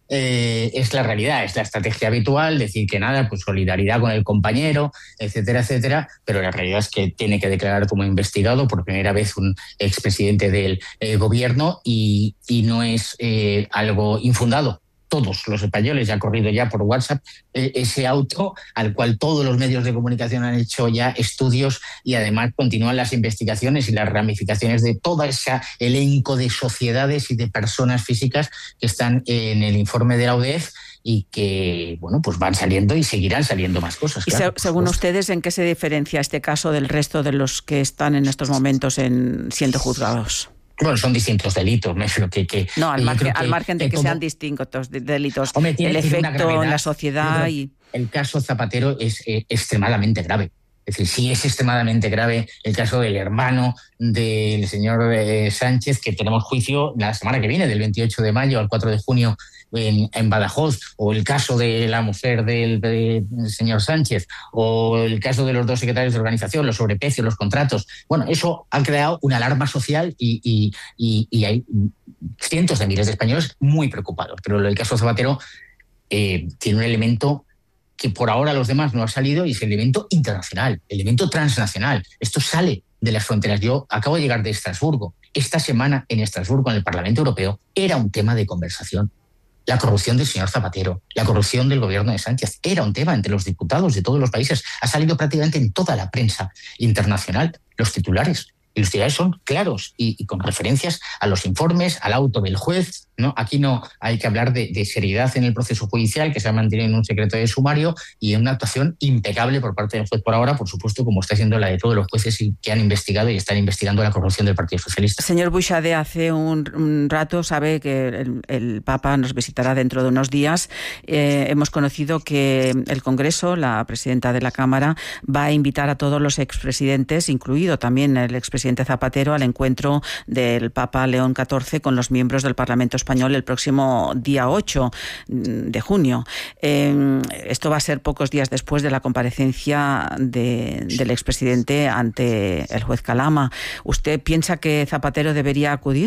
Eh, es la realidad, es la estrategia habitual, decir que nada, pues solidaridad con el compañero, etcétera, etcétera, pero la realidad es que tiene que declarar como investigado por primera vez un expresidente del eh, gobierno y, y no es eh, algo infundado. Todos los españoles ya ha corrido ya por WhatsApp eh, ese auto al cual todos los medios de comunicación han hecho ya estudios y además continúan las investigaciones y las ramificaciones de todo ese elenco de sociedades y de personas físicas que están en el informe de la U D E F y que, bueno, pues van saliendo y seguirán saliendo más cosas. Y claro, se, según ustedes, ¿en qué se diferencia este caso del resto de los que están en estos momentos en, siendo juzgados? Bueno, son distintos delitos, ¿no? Que, que, no, al margen, que, al margen de que, que como, sean distintos delitos, hombre, el efecto en la sociedad y... El caso Zapatero es eh, extremadamente grave. Es decir, sí es extremadamente grave el caso del hermano del señor eh, Sánchez, que tenemos juicio la semana que viene, del veintiocho de mayo al cuatro de junio en, en Badajoz, o el caso de la mujer del, del señor Sánchez, o el caso de los dos secretarios de organización, los sobreprecios, los contratos. Bueno, eso ha creado una alarma social y, y, y, y hay cientos de miles de españoles muy preocupados. Pero el caso Zapatero eh, tiene un elemento que por ahora los demás no ha salido y es el elemento internacional, el elemento transnacional. Esto sale de las fronteras. Yo acabo de llegar de Estrasburgo. Esta semana en Estrasburgo, en el Parlamento Europeo, era un tema de conversación. La corrupción del señor Zapatero, la corrupción del gobierno de Sánchez, era un tema entre los diputados de todos los países. Ha salido prácticamente en toda la prensa internacional. Los titulares. Y los titulares son claros y, y con referencias a los informes, al auto del juez, ¿no? Aquí no hay que hablar de, de seriedad en el proceso judicial, que se ha mantenido en un secreto de sumario y en una actuación impecable por parte del juez por ahora, por supuesto, como está siendo la de todos los jueces que han investigado y están investigando la corrupción del Partido Socialista. Señor Buixade, hace un, un rato sabe que el, el Papa nos visitará dentro de unos días. Eh, hemos conocido que el Congreso, la presidenta de la Cámara, va a invitar a todos los expresidentes, incluido también el expresidente Zapatero, al encuentro del Papa León catorce con los miembros del Parlamento Español el próximo día ocho de junio. Eh, esto va a ser pocos días después de la comparecencia de, del expresidente ante el juez Calama. ¿Usted piensa que Zapatero debería acudir?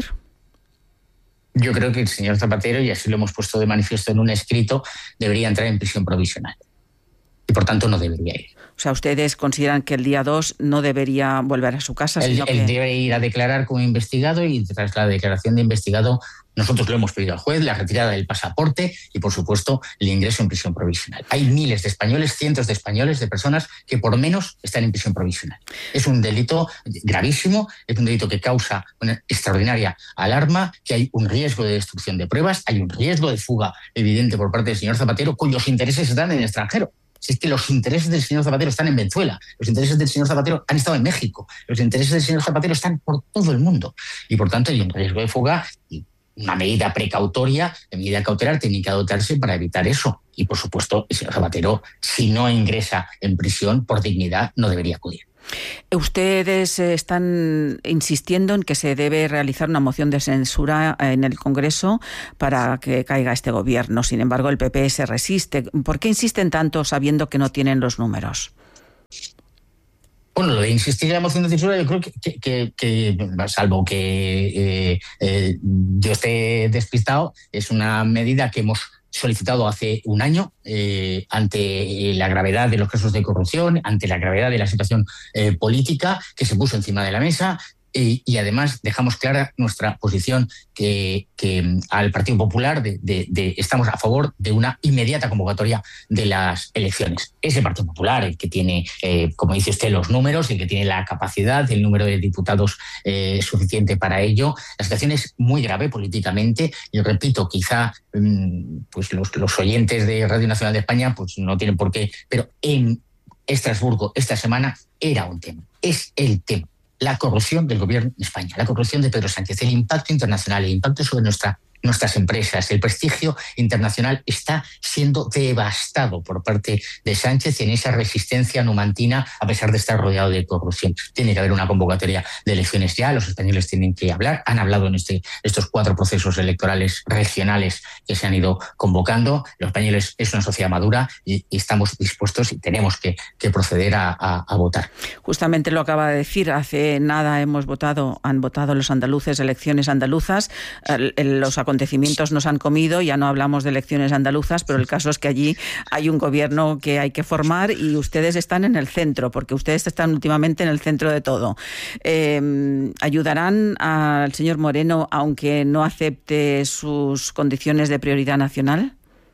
Yo creo que el señor Zapatero, y así lo hemos puesto de manifiesto en un escrito, debería entrar en prisión provisional. Y por tanto no debería ir. O sea, ustedes consideran que el día dos no debería volver a su casa. Él, sino él que... debe ir a declarar como investigado y tras la declaración de investigado nosotros lo hemos pedido al juez, la retirada del pasaporte y, por supuesto, el ingreso en prisión provisional. Hay miles de españoles, cientos de españoles, de personas que por menos están en prisión provisional. Es un delito gravísimo, es un delito que causa una extraordinaria alarma, que hay un riesgo de destrucción de pruebas, hay un riesgo de fuga evidente por parte del señor Zapatero, cuyos intereses están en el extranjero. Si es que los intereses del señor Zapatero están en Venezuela, los intereses del señor Zapatero han estado en México, los intereses del señor Zapatero están por todo el mundo. Y, por tanto, hay un riesgo de fuga y una medida precautoria, de medida cautelar, tiene que adoptarse para evitar eso. Y, por supuesto, el señor Zapatero, si no ingresa en prisión por dignidad, no debería acudir. Ustedes están insistiendo en que se debe realizar una moción de censura en el Congreso para que caiga este gobierno. Sin embargo, el P P se resiste. ¿Por qué insisten tanto sabiendo que no tienen los números? Bueno, lo de insistir en la moción de censura, yo creo que, que, que, que salvo que eh, eh, yo esté despistado, es una medida que hemos solicitado hace un año eh, ante la gravedad de los casos de corrupción, ante la gravedad de la situación eh, política que se puso encima de la mesa. Y, y además dejamos clara nuestra posición que, que al Partido Popular de, de, de estamos a favor de una inmediata convocatoria de las elecciones. Es el Partido Popular el que tiene, eh, como dice usted, los números, el que tiene la capacidad, el número de diputados eh, suficiente para ello. La situación es muy grave políticamente y repito, quizá pues los, los oyentes de Radio Nacional de España pues no tienen por qué, pero en Estrasburgo esta semana era un tema, es el tema. La corrupción del gobierno de España, la corrupción de Pedro Sánchez, el impacto internacional, el impacto sobre nuestra, nuestras empresas, el prestigio internacional está siendo devastado por parte de Sánchez en esa resistencia numantina a pesar de estar rodeado de corrupción. Tiene que haber una convocatoria de elecciones ya, los españoles tienen que hablar, han hablado en este, estos cuatro procesos electorales regionales que se han ido convocando. Los españoles es una sociedad madura y, y estamos dispuestos y tenemos que, que proceder a, a, a votar. Justamente lo acaba de decir, hace nada hemos votado, han votado los andaluces elecciones andaluzas, el, el, los acontecimientos nos han comido, ya no hablamos de elecciones andaluzas, pero el caso es que allí hay un gobierno que hay que formar y ustedes están en el centro, porque ustedes están últimamente en el centro de todo. Eh, ¿Ayudarán al señor Moreno aunque no acepte sus condiciones de prioridad nacional?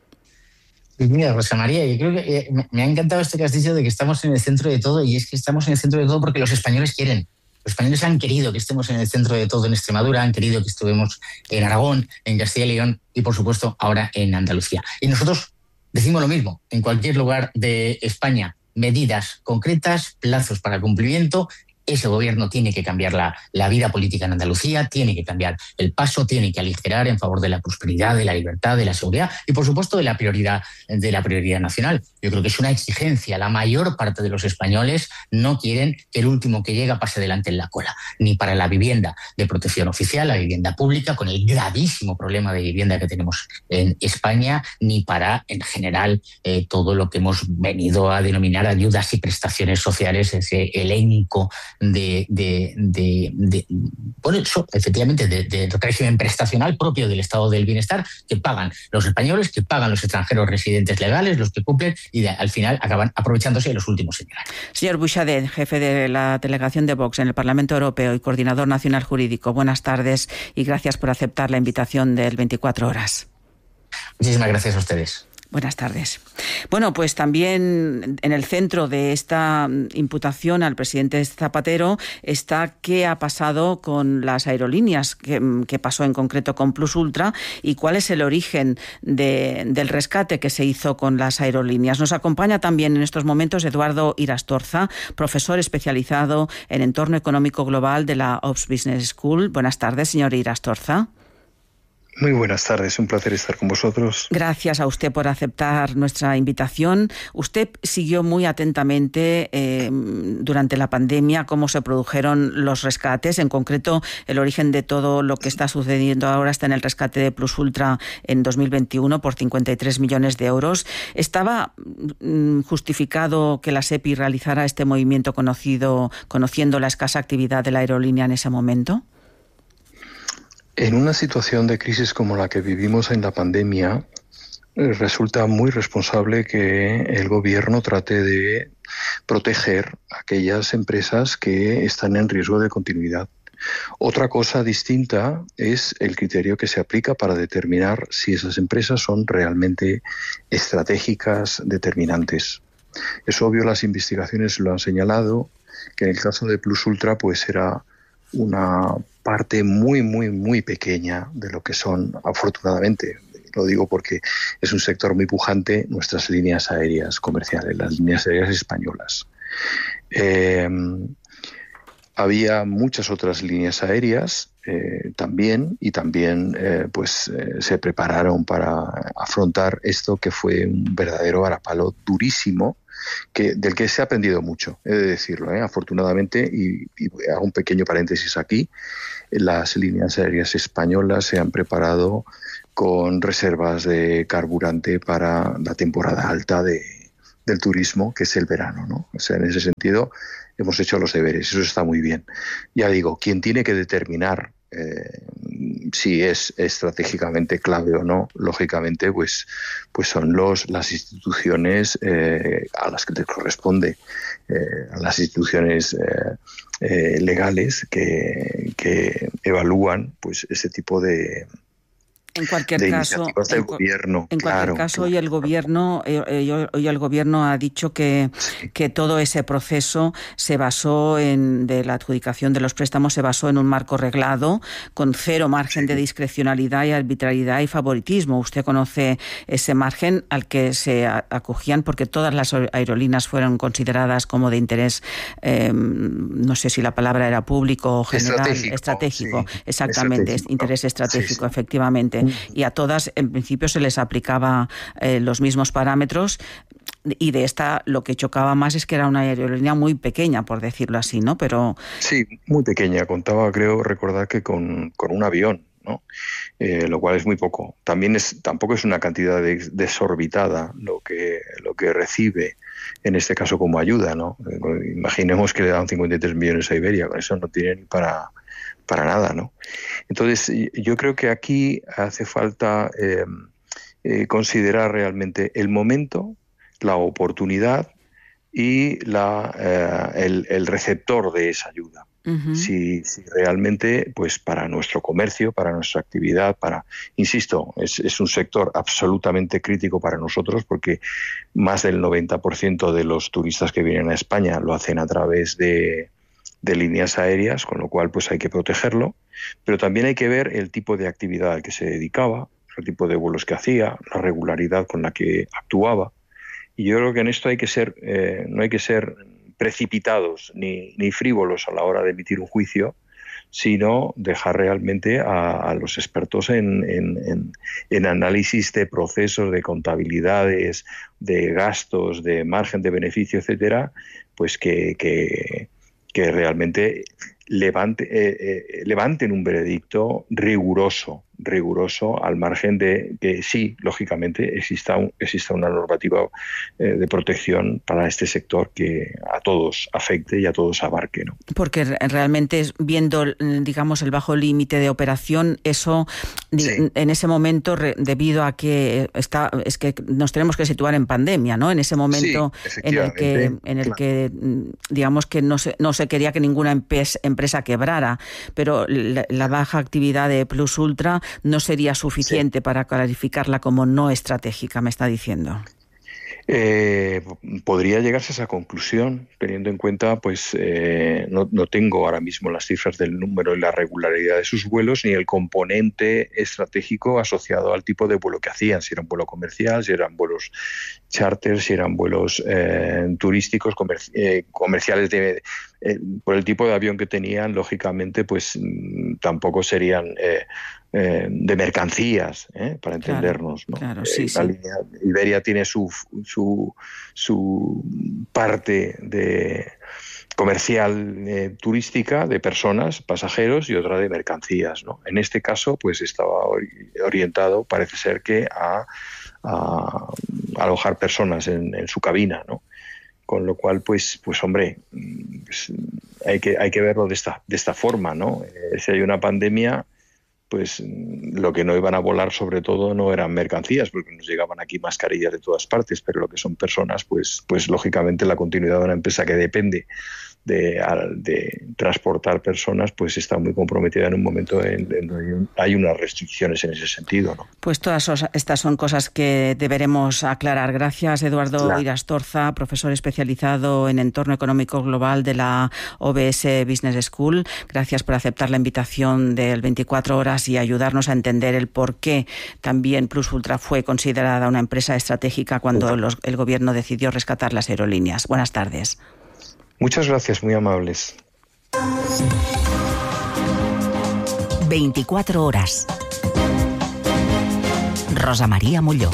Mira, Rosa María, yo creo que eh, me ha encantado esto que has dicho de que estamos en el centro de todo, y es que estamos en el centro de todo porque los españoles quieren. Los españoles han querido que estemos en el centro de todo en Extremadura, han querido que estuvimos en Aragón, en Castilla y León y, por supuesto, ahora en Andalucía. Y nosotros decimos lo mismo en cualquier lugar de España. Medidas concretas, plazos para cumplimiento. Ese gobierno tiene que cambiar la, la vida política en Andalucía, tiene que cambiar el paso, tiene que aligerar en favor de la prosperidad, de la libertad, de la seguridad y, por supuesto, de la prioridad, de la prioridad nacional. Yo creo que es una exigencia. La mayor parte de los españoles no quieren que el último que llega pase delante en la cola, ni para la vivienda de protección oficial, la vivienda pública, con el gravísimo problema de vivienda que tenemos en España, ni para, en general, eh, todo lo que hemos venido a denominar ayudas y prestaciones sociales, ese elenco De, de, de, de bueno, eso, efectivamente, de, de régimen prestacional propio del Estado del Bienestar que pagan los españoles, que pagan los extranjeros residentes legales, los que cumplen y de, al final acaban aprovechándose de los últimos en llegar. Señor Buixadet, jefe de la delegación de Vox en el Parlamento Europeo y coordinador nacional jurídico, buenas tardes y gracias por aceptar la invitación del veinticuatro horas. Muchísimas gracias a ustedes. Buenas tardes. Bueno, pues también en el centro de esta imputación al presidente Zapatero está qué ha pasado con las aerolíneas, qué, qué pasó en concreto con Plus Ultra y cuál es el origen de, del rescate que se hizo con las aerolíneas. Nos acompaña también en estos momentos Eduardo Irastorza, profesor especializado en entorno económico global de la Ops Business School. Buenas tardes, señor Irastorza. Muy buenas tardes, un placer estar con vosotros. Gracias a usted por aceptar nuestra invitación. Usted siguió muy atentamente eh, durante la pandemia cómo se produjeron los rescates, en concreto el origen de todo lo que está sucediendo ahora está en el rescate de Plus Ultra en dos mil veintiuno por cincuenta y tres millones de euros. ¿Estaba mm, justificado que la SEPI realizara este movimiento conocido, conociendo la escasa actividad de la aerolínea en ese momento? En una situación de crisis como la que vivimos en la pandemia, resulta muy responsable que el gobierno trate de proteger a aquellas empresas que están en riesgo de continuidad. Otra cosa distinta es el criterio que se aplica para determinar si esas empresas son realmente estratégicas, determinantes. Es obvio, las investigaciones lo han señalado, que en el caso de Plus Ultra pues era una parte muy, muy, muy pequeña de lo que son, afortunadamente, lo digo porque es un sector muy pujante, nuestras líneas aéreas comerciales, las líneas aéreas españolas. Eh, había muchas otras líneas aéreas eh, también, y también eh, pues eh, se prepararon para afrontar esto, que fue un verdadero varapalo durísimo, que, del que se ha aprendido mucho, he de decirlo, ¿eh? afortunadamente, y, y hago un pequeño paréntesis aquí, las líneas aéreas españolas se han preparado con reservas de carburante para la temporada alta de, del turismo, que es el verano, ¿no? O sea, en ese sentido hemos hecho los deberes, eso está muy bien. Ya digo, quien tiene que determinar eh, si es estratégicamente clave o no, lógicamente, pues, pues son los, las instituciones eh, a las que les corresponde, eh, a las instituciones eh, eh, legales que, que evalúan pues ese tipo de En cualquier de caso, del en, gobierno, en claro, cualquier caso, claro. hoy el gobierno, eh, hoy el gobierno ha dicho que, sí. que todo ese proceso se basó en de la adjudicación de los préstamos se basó en un marco reglado con cero margen sí. de discrecionalidad y arbitrariedad y favoritismo. Usted conoce ese margen al que se acogían porque todas las aerolíneas fueron consideradas como de interés, eh, no sé si la palabra era público o general, estratégico, estratégico sí. exactamente, estratégico. interés estratégico, sí, sí. efectivamente. Y a todas, en principio, se les aplicaba eh, los mismos parámetros, y de esta lo que chocaba más es que era una aerolínea muy pequeña, por decirlo así, ¿no? Pero sí, muy pequeña. Contaba, creo recordar, que con, con un avión, ¿no? Eh, lo cual es muy poco. También es tampoco es una cantidad de, desorbitada lo que lo que recibe en este caso como ayuda, ¿no? Eh, imaginemos que le dan cincuenta y tres millones a Iberia, con eso no tiene ni para para nada, ¿no? Entonces, yo creo que aquí hace falta eh, eh, considerar realmente el momento, la oportunidad y la, eh, el, el receptor de esa ayuda. Uh-huh. Si, si realmente, pues para nuestro comercio, para nuestra actividad, para, insisto, es, es un sector absolutamente crítico para nosotros, porque más del noventa por ciento de los turistas que vienen a España lo hacen a través de de líneas aéreas, con lo cual pues hay que protegerlo, pero también hay que ver el tipo de actividad al que se dedicaba, el tipo de vuelos que hacía, la regularidad con la que actuaba, y yo creo que en esto hay que ser, eh, no hay que ser precipitados ni, ni frívolos a la hora de emitir un juicio, sino dejar realmente a, a los expertos en, en, en, en análisis de procesos, de contabilidades, de gastos, de margen de beneficio, etcétera, pues que, que que realmente levante, eh, eh, levanten un veredicto riguroso, riguroso al margen de que sí, lógicamente, exista, un, exista una normativa eh, de protección para este sector que a todos afecte y a todos abarque, ¿no? Porque realmente, viendo, digamos, el bajo límite de operación, eso, sí. en ese momento, debido a que está, es que nos tenemos que situar en pandemia, ¿no? En ese momento sí, en el que, en el claro. que digamos que no se, no se quería que ninguna empresa, empresa quebrara, pero la, la baja actividad de Plus Ultra no sería suficiente sí. para calificarla como no estratégica, me está diciendo. Eh, podría llegarse a esa conclusión, teniendo en cuenta, pues eh, no, no tengo ahora mismo las cifras del número y la regularidad de sus vuelos, ni el componente estratégico asociado al tipo de vuelo que hacían, si era un vuelo comercial, si eran vuelos charter, si eran vuelos eh, turísticos, comer, eh, comerciales de, eh, por el tipo de avión que tenían, lógicamente, pues tampoco serían eh, eh, de mercancías, ¿eh? Para entendernos, ¿no? Claro, sí, eh, sí. La línea Iberia tiene su, su, su parte de comercial eh, turística de personas, pasajeros, y otra de mercancías, ¿no? En este caso, pues estaba orientado, parece ser que a, a alojar personas en, en su cabina, ¿no? Con lo cual, pues, pues hombre, pues, hay que hay que verlo de esta de esta forma, ¿no? Eh, si hay una pandemia, pues lo que no iban a volar sobre todo no eran mercancías, porque nos llegaban aquí mascarillas de todas partes, pero lo que son personas, pues, pues lógicamente la continuidad de una empresa que depende De, de transportar personas, pues está muy comprometida en un momento en donde hay unas restricciones en ese sentido, ¿no? Pues todas estas son cosas que deberemos aclarar. Gracias, Eduardo claro. Irastorza, profesor especializado en entorno económico global de la O B S Business School. Gracias por aceptar la invitación del veinticuatro horas y ayudarnos a entender el por qué también Plus Ultra fue considerada una empresa estratégica cuando los, el gobierno decidió rescatar las aerolíneas. Buenas tardes. Muchas gracias, muy amables. veinticuatro horas. Rosa María Molló.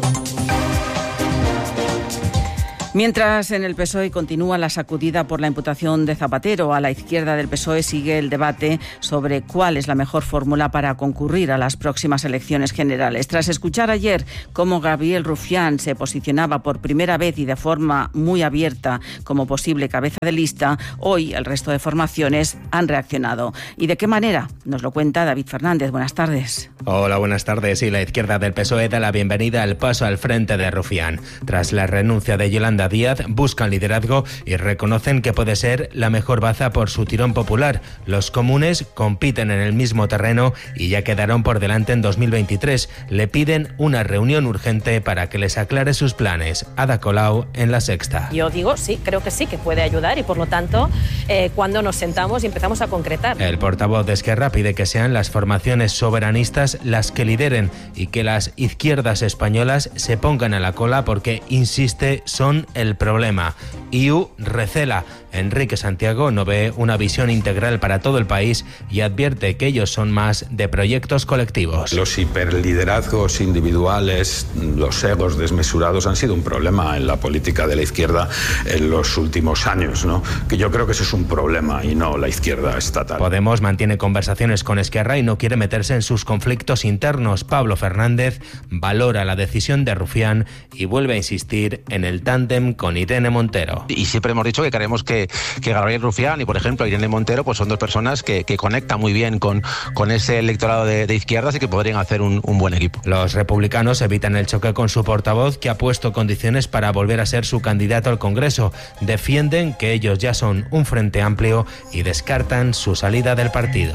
Mientras en el P S O E continúa la sacudida por la imputación de Zapatero, a la izquierda del P S O E sigue el debate sobre cuál es la mejor fórmula para concurrir a las próximas elecciones generales. Tras escuchar ayer cómo Gabriel Rufián se posicionaba por primera vez y de forma muy abierta como posible cabeza de lista, hoy el resto de formaciones han reaccionado. ¿Y de qué manera? Nos lo cuenta David Fernández. Buenas tardes. Hola, buenas tardes. Y la izquierda del P S O E da la bienvenida al paso al frente de Rufián. Tras la renuncia de Yolanda Díaz, buscan liderazgo y reconocen que puede ser la mejor baza por su tirón popular. Los comunes compiten en el mismo terreno y ya quedaron por delante en dos mil veintitrés. Le piden una reunión urgente para que les aclare sus planes. Ada Colau en La Sexta. Yo digo sí, creo que sí, que puede ayudar y por lo tanto, eh, cuando nos sentamos y empezamos a concretar. El portavoz de Esquerra pide que sean las formaciones soberanistas las que lideren y que las izquierdas españolas se pongan a la cola porque, insiste, son el problema. I U recela. Enrique Santiago no ve una visión integral para todo el país y advierte que ellos son más de proyectos colectivos. Los hiperliderazgos individuales, los egos desmesurados han sido un problema en la política de la izquierda en los últimos años, ¿no? Que yo creo que eso es un problema y no la izquierda estatal. Podemos mantiene conversaciones con Esquerra y no quiere meterse en sus conflictos internos. Pablo Fernández valora la decisión de Rufián y vuelve a insistir en el tándem con Irene Montero. Y siempre hemos dicho que queremos que, que Gabriel Rufián y, por ejemplo, Irene Montero pues son dos personas que, que conectan muy bien con, con ese electorado de, de izquierdas y que podrían hacer un, un buen equipo. Los republicanos evitan el choque con su portavoz, que ha puesto condiciones para volver a ser su candidato al Congreso. Defienden que ellos ya son un frente amplio y descartan su salida del partido.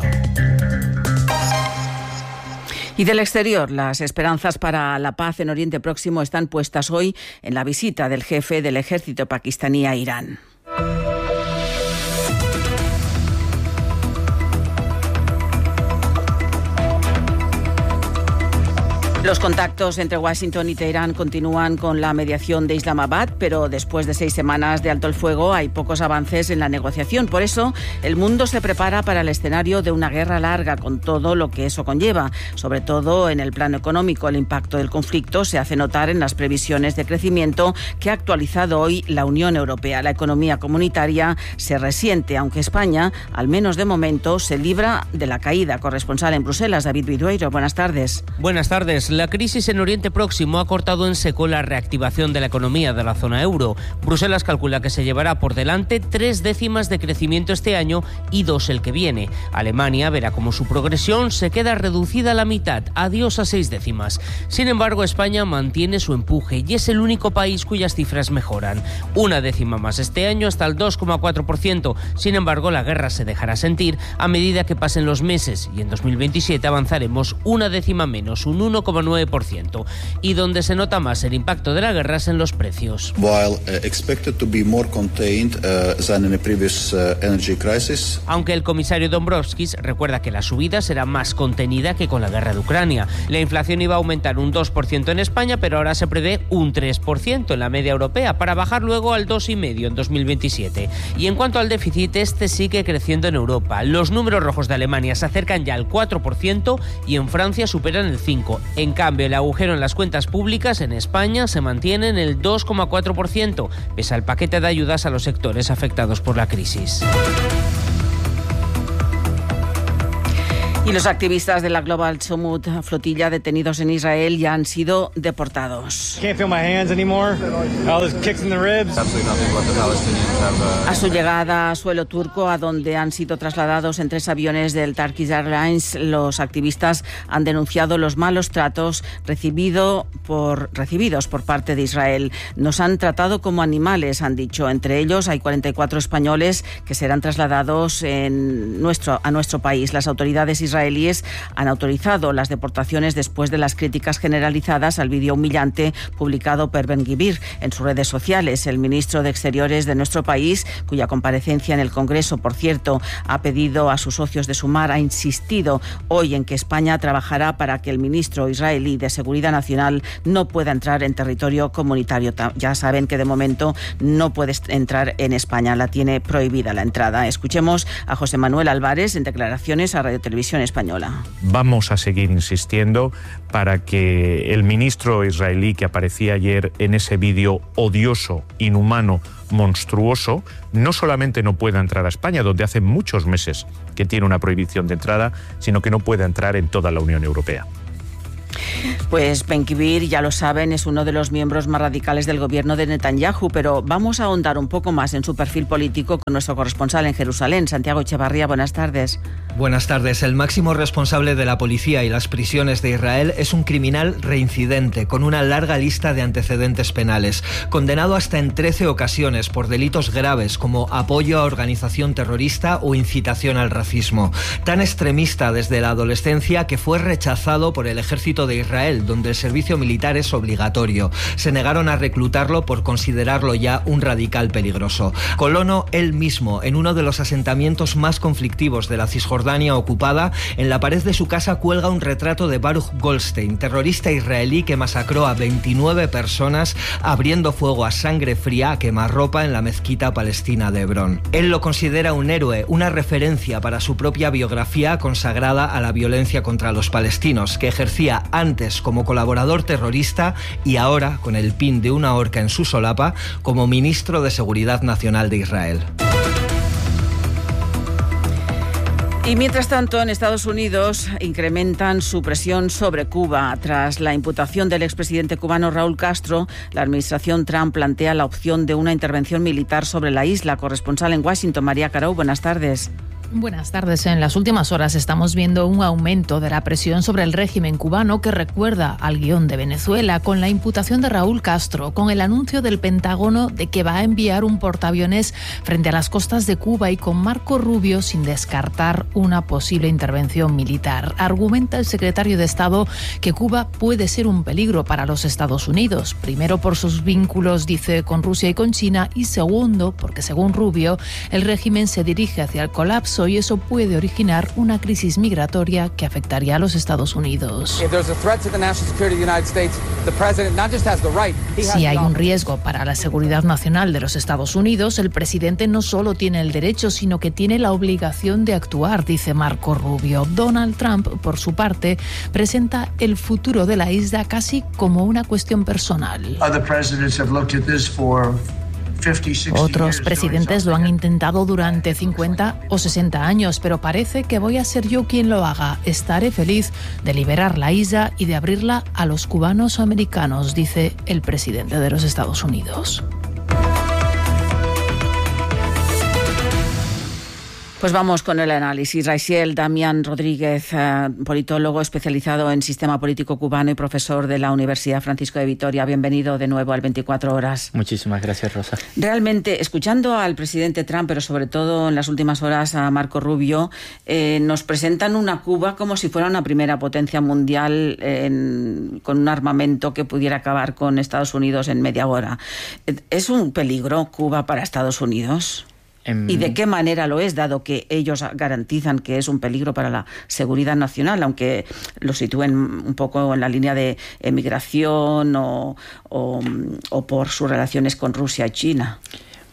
Y del exterior, las esperanzas para la paz en Oriente Próximo están puestas hoy en la visita del jefe del ejército pakistaní a Irán. Los contactos entre Washington y Teherán continúan con la mediación de Islamabad, pero después de seis semanas de alto el fuego hay pocos avances en la negociación. Por eso, el mundo se prepara para el escenario de una guerra larga, con todo lo que eso conlleva. Sobre todo en el plano económico, el impacto del conflicto se hace notar en las previsiones de crecimiento que ha actualizado hoy la Unión Europea. La economía comunitaria se resiente, aunque España, al menos de momento, se libra de la caída. Corresponsal en Bruselas, David Vidueiro. Buenas tardes. Buenas tardes. La crisis en Oriente Próximo ha cortado en seco la reactivación de la economía de la zona euro. Bruselas calcula que se llevará por delante tres décimas de crecimiento este año y dos el que viene. Alemania verá como su progresión se queda reducida a la mitad, adiós a seis décimas. Sin embargo, España mantiene su empuje y es el único país cuyas cifras mejoran. Una décima más este año hasta el dos coma cuatro por ciento. Sin embargo, la guerra se dejará sentir a medida que pasen los meses y en dos mil veintisiete avanzaremos una décima menos, un uno coma nueve por ciento. Y donde se nota más el impacto de la guerra es en los precios. While uh, expected to be more contained uh, than in the previous uh, energy crisis. Aunque el comisario Dombrovskis recuerda que la subida será más contenida que con la guerra de Ucrania. La inflación iba a aumentar un dos por ciento en España, pero ahora se prevé un tres por ciento en la media europea, para bajar luego al dos coma cinco por ciento en dos mil veintisiete. Y en cuanto al déficit, este sigue creciendo en Europa. Los números rojos de Alemania se acercan ya al cuatro por ciento y en Francia superan el cinco por ciento. En cambio, el agujero en las cuentas públicas en España se mantiene en el dos coma cuatro por ciento, pese al paquete de ayudas a los sectores afectados por la crisis. Y los activistas de la Global Summit flotilla detenidos en Israel ya han sido deportados. A su llegada a suelo turco, a donde han sido trasladados en tres aviones del Turkish Airlines, los activistas han denunciado los malos tratos recibido por, recibidos por parte de Israel. Nos han tratado como animales, han dicho. Entre ellos hay cuarenta y cuatro españoles que serán trasladados en nuestro, a nuestro país. Las autoridades israelíes israelíes han autorizado las deportaciones después de las críticas generalizadas al vídeo humillante publicado por Ben-Gvir en sus redes sociales. El ministro de Exteriores de nuestro país, cuya comparecencia en el Congreso, por cierto, ha pedido a sus socios de Sumar, ha insistido hoy en que España trabajará para que el ministro israelí de Seguridad Nacional no pueda entrar en territorio comunitario. Ya saben que de momento no puede entrar en España, la tiene prohibida la entrada. Escuchemos a José Manuel Álvarez en declaraciones a Radio Televisión Española. Vamos a seguir insistiendo para que el ministro israelí que aparecía ayer en ese vídeo odioso, inhumano, monstruoso, no solamente no pueda entrar a España, donde hace muchos meses que tiene una prohibición de entrada, sino que no pueda entrar en toda la Unión Europea. Pues Ben-Gvir, ya lo saben, es uno de los miembros más radicales del gobierno de Netanyahu, pero vamos a ahondar un poco más en su perfil político con nuestro corresponsal en Jerusalén, Santiago Echevarría. Buenas tardes. Buenas tardes. El máximo responsable de la policía y las prisiones de Israel es un criminal reincidente con una larga lista de antecedentes penales, condenado hasta en trece ocasiones por delitos graves como apoyo a organización terrorista o incitación al racismo. Tan extremista desde la adolescencia que fue rechazado por el ejército de Israel, donde el servicio militar es obligatorio. Se negaron a reclutarlo por considerarlo ya un radical peligroso. Colono él mismo en uno de los asentamientos más conflictivos de la Cisjordania ocupada. En la pared de su casa cuelga un retrato de Baruch Goldstein, terrorista israelí que masacró a veintinueve personas abriendo fuego a sangre fría a quemarropa en la mezquita palestina de Hebrón. Él lo considera un héroe, una referencia para su propia biografía consagrada a la violencia contra los palestinos, que ejercía antes como colaborador terrorista y ahora, con el pin de una horca en su solapa, como ministro de Seguridad Nacional de Israel. Y mientras tanto, en Estados Unidos incrementan su presión sobre Cuba. Tras la imputación del expresidente cubano Raúl Castro, la administración Trump plantea la opción de una intervención militar sobre la isla. Corresponsal en Washington, María Carou, buenas tardes. Buenas tardes. En las últimas horas estamos viendo un aumento de la presión sobre el régimen cubano que recuerda al guión de Venezuela, con la imputación de Raúl Castro, con el anuncio del Pentágono de que va a enviar un portaaviones frente a las costas de Cuba y con Marco Rubio sin descartar una posible intervención militar. Argumenta el secretario de Estado que Cuba puede ser un peligro para los Estados Unidos, primero por sus vínculos, dice, con Rusia y con China, y segundo porque, según Rubio, el régimen se dirige hacia el colapso y eso puede originar una crisis migratoria que afectaría a los Estados Unidos. Si hay un riesgo para la seguridad nacional de los Estados Unidos, el presidente no solo tiene el derecho, sino que tiene la obligación de actuar, dice Marco Rubio. Donald Trump, por su parte, presenta el futuro de la isla casi como una cuestión personal. Otros presidentes lo han intentado durante cincuenta o sesenta años, pero parece que voy a ser yo quien lo haga. Estaré feliz de liberar la isla y de abrirla a los cubanos americanos, dice el presidente de los Estados Unidos. Pues vamos con el análisis. Raisiel Damián Rodríguez, eh, politólogo especializado en sistema político cubano y profesor de la Universidad Francisco de Vitoria. Bienvenido de nuevo al veinticuatro horas. Muchísimas gracias, Rosa. Realmente, escuchando al presidente Trump, pero sobre todo en las últimas horas a Marco Rubio, eh, nos presentan una Cuba como si fuera una primera potencia mundial en, con un armamento que pudiera acabar con Estados Unidos en media hora. ¿Es un peligro Cuba para Estados Unidos? ¿Y de qué manera lo es, dado que ellos garantizan que es un peligro para la seguridad nacional, aunque lo sitúen un poco en la línea de emigración o, o, o por sus relaciones con Rusia y China?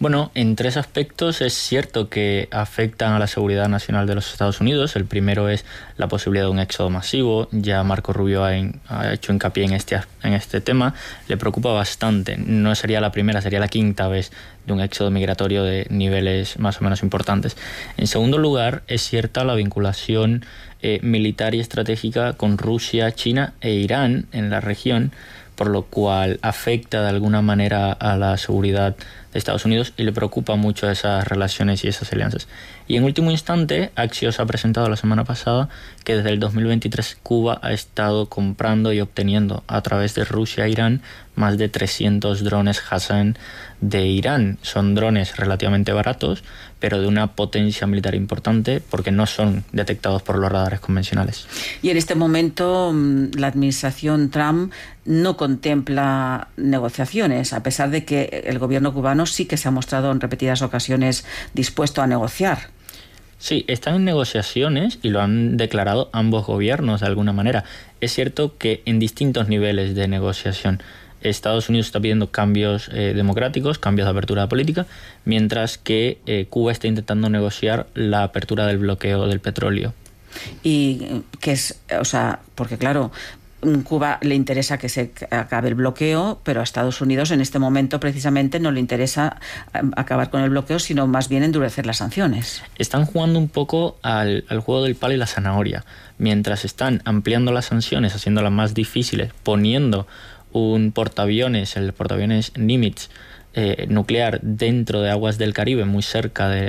Bueno, en tres aspectos es cierto que afectan a la seguridad nacional de los Estados Unidos. El primero es la posibilidad de un éxodo masivo. Ya Marco Rubio ha, en, ha hecho hincapié en este, en este tema. Le preocupa bastante. No sería la primera, sería la quinta vez de un éxodo migratorio de niveles más o menos importantes. En segundo lugar, es cierta la vinculación eh, militar y estratégica con Rusia, China e Irán en la región, por lo cual afecta de alguna manera a la seguridad de Estados Unidos y le preocupa mucho esas relaciones y esas alianzas. Y en último instante, Axios ha presentado la semana pasada que desde el dos mil veintitrés Cuba ha estado comprando y obteniendo a través de Rusia e Irán más de trescientos drones Hassan de Irán. Son drones relativamente baratos, pero de una potencia militar importante porque no son detectados por los radares convencionales. Y en este momento la administración Trump no contempla negociaciones, a pesar de que el gobierno cubano sí que se ha mostrado en repetidas ocasiones dispuesto a negociar. Sí, están en negociaciones y lo han declarado ambos gobiernos de alguna manera. Es cierto que en distintos niveles de negociación. Estados Unidos está pidiendo cambios eh, democráticos, cambios de apertura política, mientras que eh, Cuba está intentando negociar la apertura del bloqueo del petróleo. Y que es, o sea, porque claro, Cuba le interesa que se acabe el bloqueo, pero a Estados Unidos en este momento precisamente no le interesa acabar con el bloqueo, sino más bien endurecer las sanciones. Están jugando un poco al, al juego del palo y la zanahoria. Mientras están ampliando las sanciones, haciéndolas más difíciles, poniendo un portaaviones, el portaaviones Nimitz, eh, nuclear dentro de aguas del Caribe, muy cerca de,